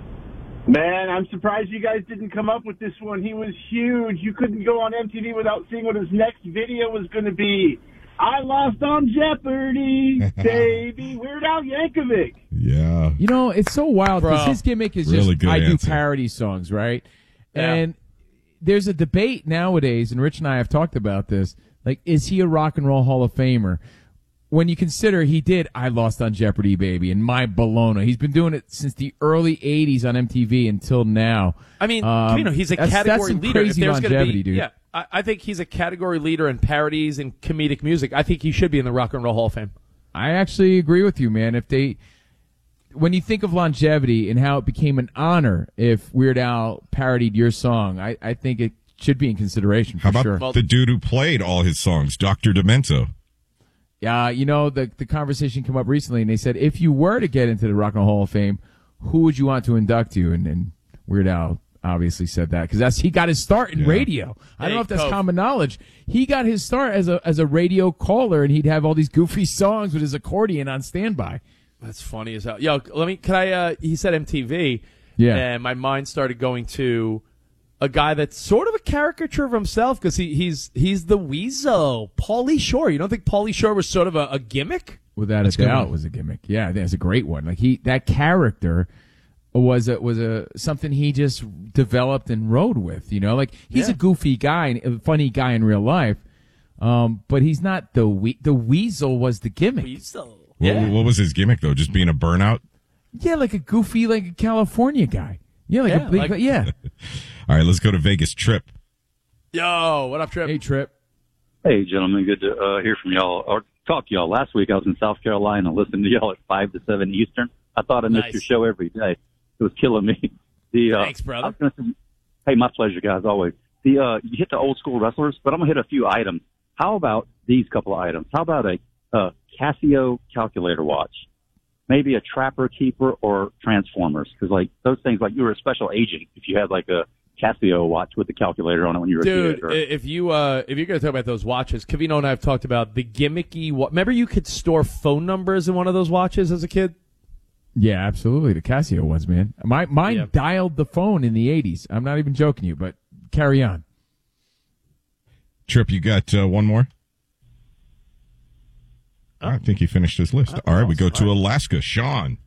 Man, I'm surprised you guys didn't come up with this one. He was huge. You couldn't go on M T V without seeing what his next video was going to be. I lost on Jeopardy, baby. Weird Al Yankovic. Yeah. You know, it's so wild because Bro. his gimmick is Really just good I do answer. parody songs, right? Yeah. And there's a debate nowadays, and Rich and I have talked about this. Like, is he a rock and roll Hall of Famer? When you consider he did I Lost on Jeopardy, baby, and My Bologna. He's been doing it since the early eighties on M T V until now. I mean, Um, you know, he's a that's- that's category some leader. If crazy there's gonna longevity, be, dude. yeah, I, I think he's a category leader in parodies and comedic music. I think he should be in the Rock and Roll Hall of Fame. I actually agree with you, man. If they, when you think of longevity and how it became an honor if Weird Al parodied your song, I, I think it should be in consideration for How about sure. the dude who played all his songs, Doctor Demento? Yeah, you know, the the conversation came up recently, and they said if you were to get into the Rock and Roll Hall of Fame, who would you want to induct you? And, and Weird Al obviously said that because that's he got his start in Yeah. radio. I don't Hey, know if that's Cove. common knowledge. He got his start as a as a radio caller, and he'd have all these goofy songs with his accordion on standby. That's funny as hell. Yo, let me. Can I? Uh, he said M T V. Yeah. And my mind started going to a guy that's sort of a caricature of himself because he, he's he's the Weasel, Pauly Shore. You don't think Pauly Shore was sort of a, a gimmick? Without That's a a good doubt, one. was a gimmick. Yeah, that's a great one. Like he, that character was a was a something he just developed and rode with. You know, like he's Yeah. a goofy guy, a funny guy in real life, um, but he's not the we- the Weasel was the gimmick. Weasel. What, Yeah. what was his gimmick, though? Just being a burnout? Yeah, like a goofy, like a California guy. Yeah, like Yeah, a big, like- yeah. All right, let's go to Vegas. Trip. Yo, what up, Trip? Hey, Trip. Hey, gentlemen, good to uh, hear from y'all or talk to y'all. Last week I was in South Carolina listening to y'all at five to seven Eastern. I thought I missed Nice. your show every day. It was killing me. The, uh, Thanks, brother. I was gonna say, hey, my pleasure, guys, always. The uh, you hit the old school wrestlers, but I'm going to hit a few items. How about these couple of items? How about a uh, Casio calculator watch? Maybe a Trapper Keeper or Transformers? Because, like, those things, like, you were a special agent if you had, like, a Casio watch with the calculator on it when you were a Dude, kid. Or, i- if you uh, if you're going to talk about those watches, Covino and I have talked about the gimmicky. Wa- Remember, you could store phone numbers in one of those watches as a kid. Yeah, absolutely. The Casio ones, man. My mine Yeah. dialed the phone in the eighties. I'm not even joking you, but carry on. Trip, you got uh, one more? Oh. I think he finished his list. All right, we go to Alaska. Sean.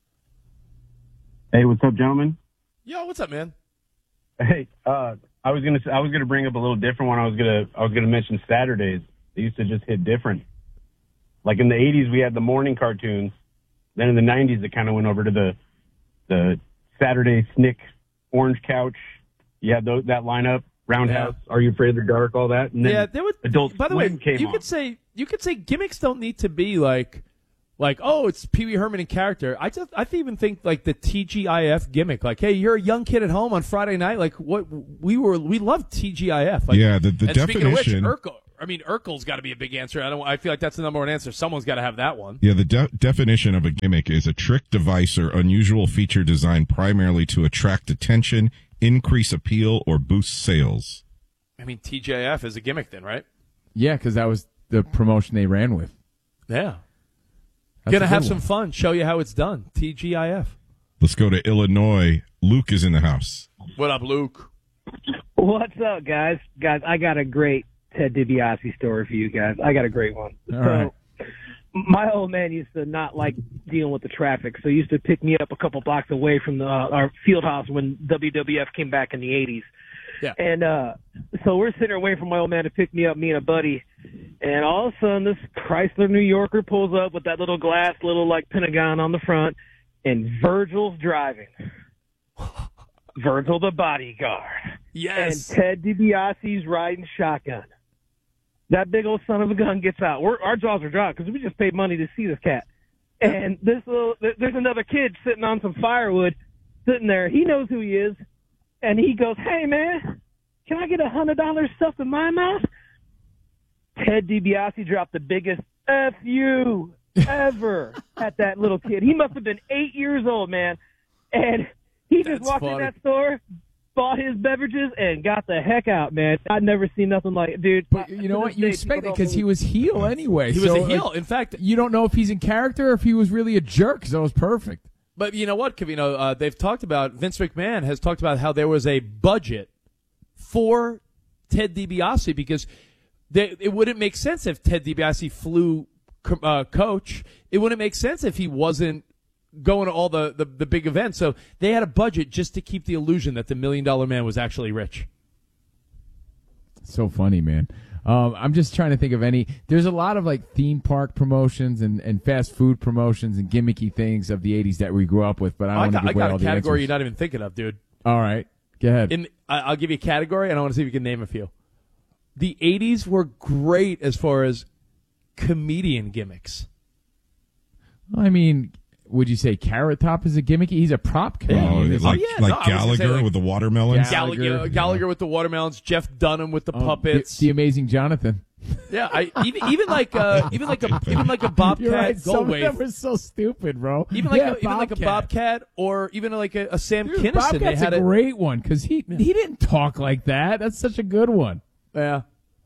Hey, what's up, gentlemen? Yo, what's up, man? Hey, uh, I was gonna I was gonna bring up a little different one. I was gonna I was gonna mention Saturdays. They used to just hit different. Like in the eighties, we had the morning cartoons. Then in the nineties, it kind of went over to the the Saturday Snick, Orange Couch. You had those, that lineup. Roundhouse, yeah. Are You Afraid of the Dark? All that. And then yeah, there was. Adult by the way, came you on. could say you could say gimmicks don't need to be like, like oh, it's Pee Wee Herman in character. I just I even think like the T G I F gimmick, like hey, you're a young kid at home on Friday night, like what we were we loved T G I F. Like, yeah, the, the and definition. Speaking of which, Urkel, I mean, Urkel's got to be a big answer. I don't. I feel like that's the number one answer. Someone's got to have that one. Yeah, the de- definition of a gimmick is a trick, device, or unusual feature designed primarily to attract attention, increase appeal, or boost sales. I mean, T J F is a gimmick then, right? Yeah, because that was the promotion they ran with. Yeah. That's Gonna a have good some one. fun, show you how it's done. T G I F. Let's go to Illinois. Luke is in the house. What up, Luke? What's up, guys? Guys, I got a great Ted DiBiase story for you guys. I got a great one. All so, right. my old man used to not like dealing with the traffic, so he used to pick me up a couple blocks away from the, uh, our field house when W W F came back in the eighties. Yeah. And uh, so we're sitting there waiting for my old man to pick me up, me and a buddy. And all of a sudden, this Chrysler New Yorker pulls up with that little glass, little like Pentagon on the front, and Virgil's driving. Virgil the bodyguard. Yes. And Ted DiBiase's riding shotgun. That big old son of a gun gets out. We're, our jaws are dropped because we just paid money to see this cat. And this little, there's another kid sitting on some firewood, sitting there. He knows who he is. And he goes, hey, man, can I get a one hundred dollars stuffed in my mouth? Ted DiBiase dropped the biggest F you ever at that little kid. He must have been eight years old, man. And he just That's walked funny. in that store, bought his beverages, and got the heck out, man. I'd never seen nothing like it, dude. But you know what? You expect it because he was heel anyway. He was so, a heel. like, In fact, you don't know if he's in character or if he was really a jerk, so it was perfect. but you know what, Cavino? Uh, they've talked about, Vince McMahon has talked about how there was a budget for Ted DiBiase because they, it wouldn't make sense if Ted DiBiase flew uh, coach. It wouldn't make sense if he wasn't going to all the, the, the big events. So they had a budget just to keep the illusion that the Million Dollar Man was actually rich. So funny, man. Um, I'm just trying to think of any. There's a lot of like theme park promotions and, and fast food promotions and gimmicky things of the eighties that we grew up with, but I don't I want to got, give I away got all a the category answers. you're not even thinking of, dude. All right, go ahead. In, I, I'll give you a category, and I want to see if you can name a few. The eighties were great as far as comedian gimmicks. I mean, would you say Carrot Top is a gimmicky? He's a prop Oh, comedian. like, yeah, like no, I was gonna Gallagher say, like- with the watermelons. Gallagher, Gallagher, Gallagher with the watermelons, Jeff Dunham with the Um, puppets. The, the Amazing Jonathan. yeah, I, even even like uh, even like a even like a Bobcat You're right. Some of Goldwave. them were so stupid, bro. Even like yeah, a, even like a Bobcat or even like a, a Sam Dude, Kinison. Bobcat's they had a it. great one because he he didn't talk like that. That's such a good one. Yeah.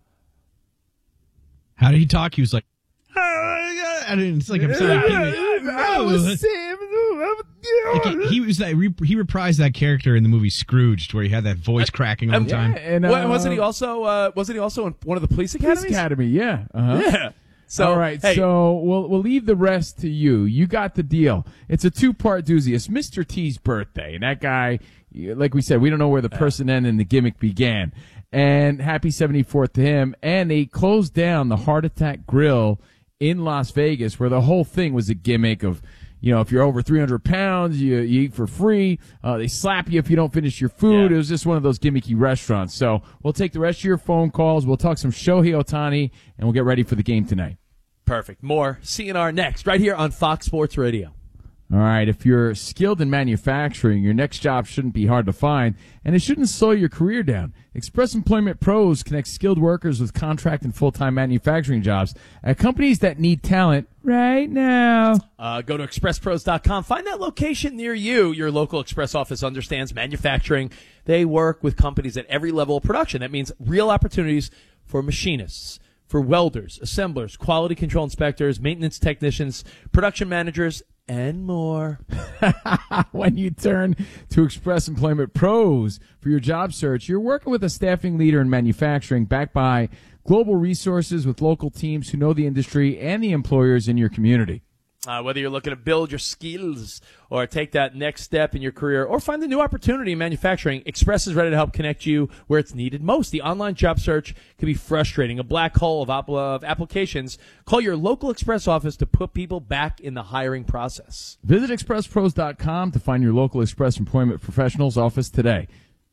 How did he talk? He was like, I didn't. It's like I'm sorry. I was Sam. Like he, he was that he reprised that character in the movie Scrooged, where he had that voice cracking all the time. and, uh, Wa- wasn't he also uh, wasn't he also in one of the police academies? Police Academy, yeah. Uh-huh. Yeah. So all right, hey, so we'll we'll leave the rest to you. You got the deal. It's a two part doozy. It's Mister T's birthday, and that guy, like we said, we don't know where the person ended and the gimmick began. And happy seventy-fourth to him. And they closed down the Heart Attack Grill in Las Vegas, where the whole thing was a gimmick of, you know, if you're over three hundred pounds, you, you eat for free. Uh, they slap you if you don't finish your food. Yeah. It was just one of those gimmicky restaurants. So we'll take the rest of your phone calls. We'll talk some Shohei Ohtani, and we'll get ready for the game tonight. perfect. More C N R next, right here on Fox Sports Radio. All right, if you're skilled in manufacturing, your next job shouldn't be hard to find, and it shouldn't slow your career down. Express Employment Pros connects skilled workers with contract and full-time manufacturing jobs at companies that need talent right now. Uh, go to express pros dot com. Find that location near you. Your local Express office understands manufacturing. They work with companies at every level of production. That means real opportunities for machinists, for welders, assemblers, quality control inspectors, maintenance technicians, production managers, and more. When you turn to Express Employment Pros for your job search, you're working with a staffing leader in manufacturing backed by global resources with local teams who know the industry and the employers in your community. Uh, whether you're looking to build your skills or take that next step in your career or find a new opportunity in manufacturing, Express is ready to help connect you where it's needed most. The online job search can be frustrating, a black hole of, app- of applications. Call your local Express office to put people back in the hiring process. Visit express pros dot com to find your local Express Employment Professionals office today.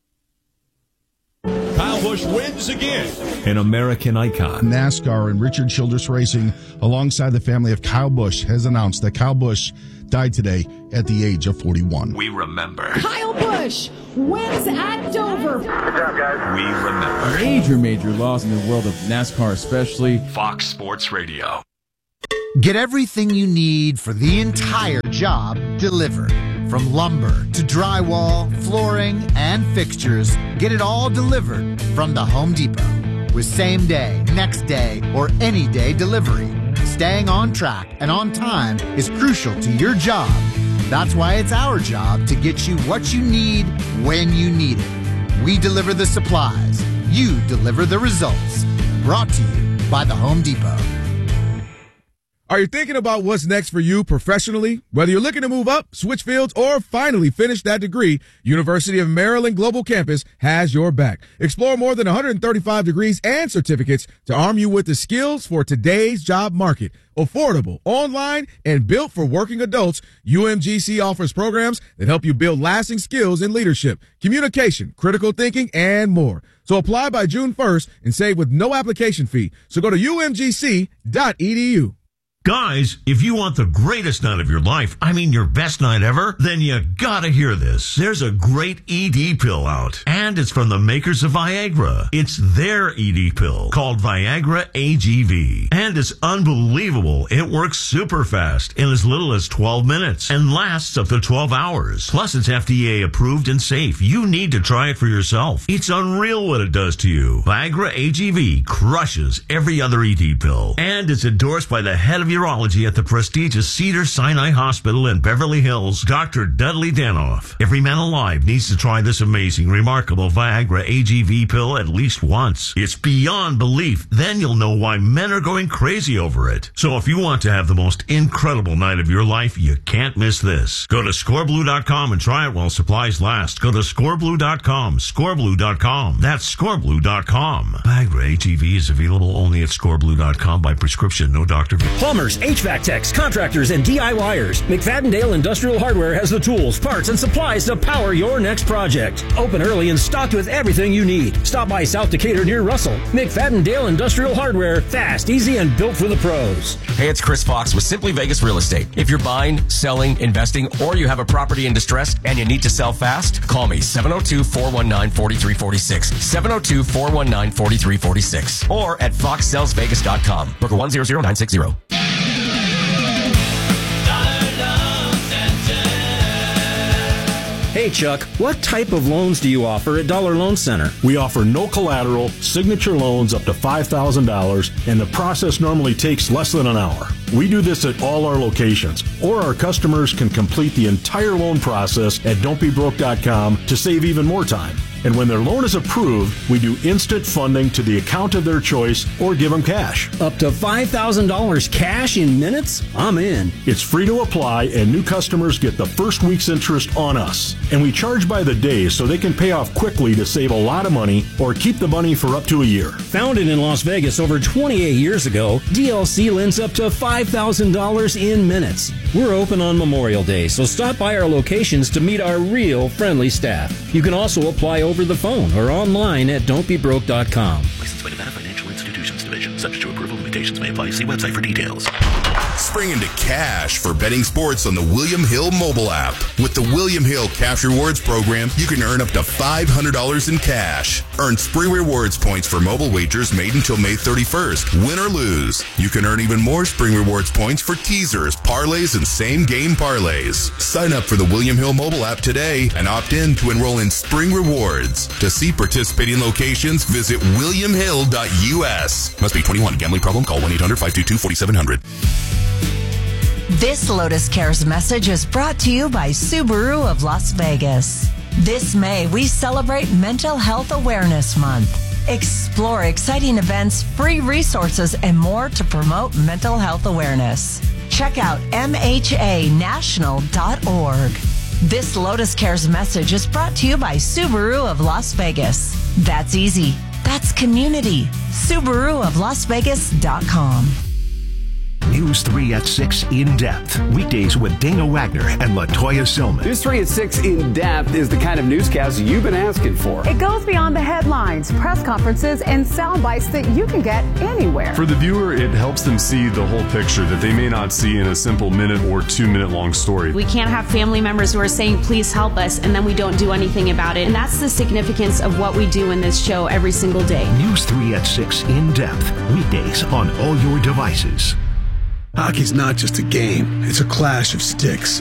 Kyle Busch wins again. An American icon. NASCAR and Richard Childress Racing, alongside the family of Kyle Busch, has announced that Kyle Busch died today at the age of forty-one. We remember. Kyle Busch wins at Dover. Good job, guys. We remember. Major, major loss in the world of NASCAR, especially. Fox Sports Radio. Get everything you need for the entire job delivered. From lumber to drywall, flooring, and fixtures, get it all delivered from the Home Depot. With same day, next day, or any day delivery, staying on track and on time is crucial to your job. That's why it's our job to get you what you need when you need it. We deliver the supplies. You deliver the results. Brought to you by the Home Depot. Are you thinking about what's next for you professionally? Whether you're looking to move up, switch fields, or finally finish that degree, University of Maryland Global Campus has your back. Explore more than one hundred thirty-five degrees and certificates to arm you with the skills for today's job market. Affordable, online, and built for working adults, U M G C offers programs that help you build lasting skills in leadership, communication, critical thinking, and more. So apply by June first and save with no application fee. So go to U M G C dot E D U. Guys, if you want the greatest night of your life, I mean your best night ever, then you gotta hear this. There's a great E D pill out, and it's from the makers of Viagra. It's their E D pill called Viagra A G V, and it's unbelievable. It works super fast in as little as twelve minutes and lasts up to twelve hours. Plus, it's F D A approved and safe. You need to try it for yourself. It's unreal what it does to you. Viagra A G V crushes every other E D pill, and it's endorsed by the head of urology at the prestigious Cedars-Sinai Hospital in Beverly Hills, Doctor Dudley Danoff. Every man alive needs to try this amazing, remarkable Viagra A G V pill at least once. It's beyond belief. Then you'll know why men are going crazy over it. So if you want to have the most incredible night of your life, you can't miss this. Go to score blue dot com and try it while supplies last. Go to score blue dot com, score blue dot com. That's score blue dot com. Viagra A G V is available only at score blue dot com by prescription, no doctor. Plumbers, H V A C techs, contractors, and DIYers. McFadden-Dale Industrial Hardware has the tools, parts, and supplies to power your next project. Open early and stocked with everything you need. Stop by South Decatur near Russell. McFadden-Dale Industrial Hardware. Fast, easy, and built for the pros. Hey, it's Chris Fox with Simply Vegas Real Estate. If you're buying, selling, investing, or you have a property in distress and you need to sell fast, call me seven oh two, four one nine, four three four six, seven oh two, four one nine, four three four six, or at fox sells vegas dot com. Broker one zero zero nine six zero. Hey, Chuck, what type of loans do you offer at Dollar Loan Center? We offer no collateral, signature loans up to five thousand dollars, and the process normally takes less than an hour. We do this at all our locations, or our customers can complete the entire loan process at don't be broke dot com to save even more time. And when their loan is approved, we do instant funding to the account of their choice or give them cash. Up to five thousand dollars cash in minutes? I'm in. It's free to apply, and new customers get the first week's interest on us. And we charge by the day so they can pay off quickly to save a lot of money or keep the money for up to a year. Founded in Las Vegas over twenty-eight years ago, D L C lends up to five thousand dollars in minutes. We're open on Memorial Day, so stop by our locations to meet our real friendly staff. You can also apply over the phone or online at don't be broke dot com. Licensed by Nevada Financial Institutions Division. Subject to approval, limitations may apply. See website for details. Spring into cash for betting sports on the William Hill mobile app. With the William Hill Cash Rewards program, you can earn up to five hundred dollars in cash. Earn Spring Rewards points for mobile wagers made until May thirty-first. Win or lose. You can earn even more Spring Rewards points for teasers, parlays, and same-game parlays. Sign up for the William Hill mobile app today and opt in to enroll in Spring Rewards. To see participating locations, visit william hill dot u s. Must be twenty-one. Gambling problem? Call one eight hundred five two two four seven zero zero. This Lotus Cares message is brought to you by Subaru of Las Vegas. This May, we celebrate Mental Health Awareness Month. Explore exciting events, free resources, and more to promote mental health awareness. Check out M H A national dot org. This Lotus Cares message is brought to you by Subaru of Las Vegas. That's easy. That's community. Subaru of Las Vegas dot com. News three at six In Depth. Weekdays with Dana Wagner and LaToya Silman. News three at six In Depth is the kind of newscast you've been asking for. It goes beyond the headlines, press conferences, and sound bites that you can get anywhere. For the viewer, it helps them see the whole picture that they may not see in a simple minute or two minute long story. We can't have family members who are saying, please help us, and then we don't do anything about it. And that's the significance of what we do in this show every single day. News three at six In Depth. Weekdays on all your devices. Hockey's not just a game, it's a clash of sticks.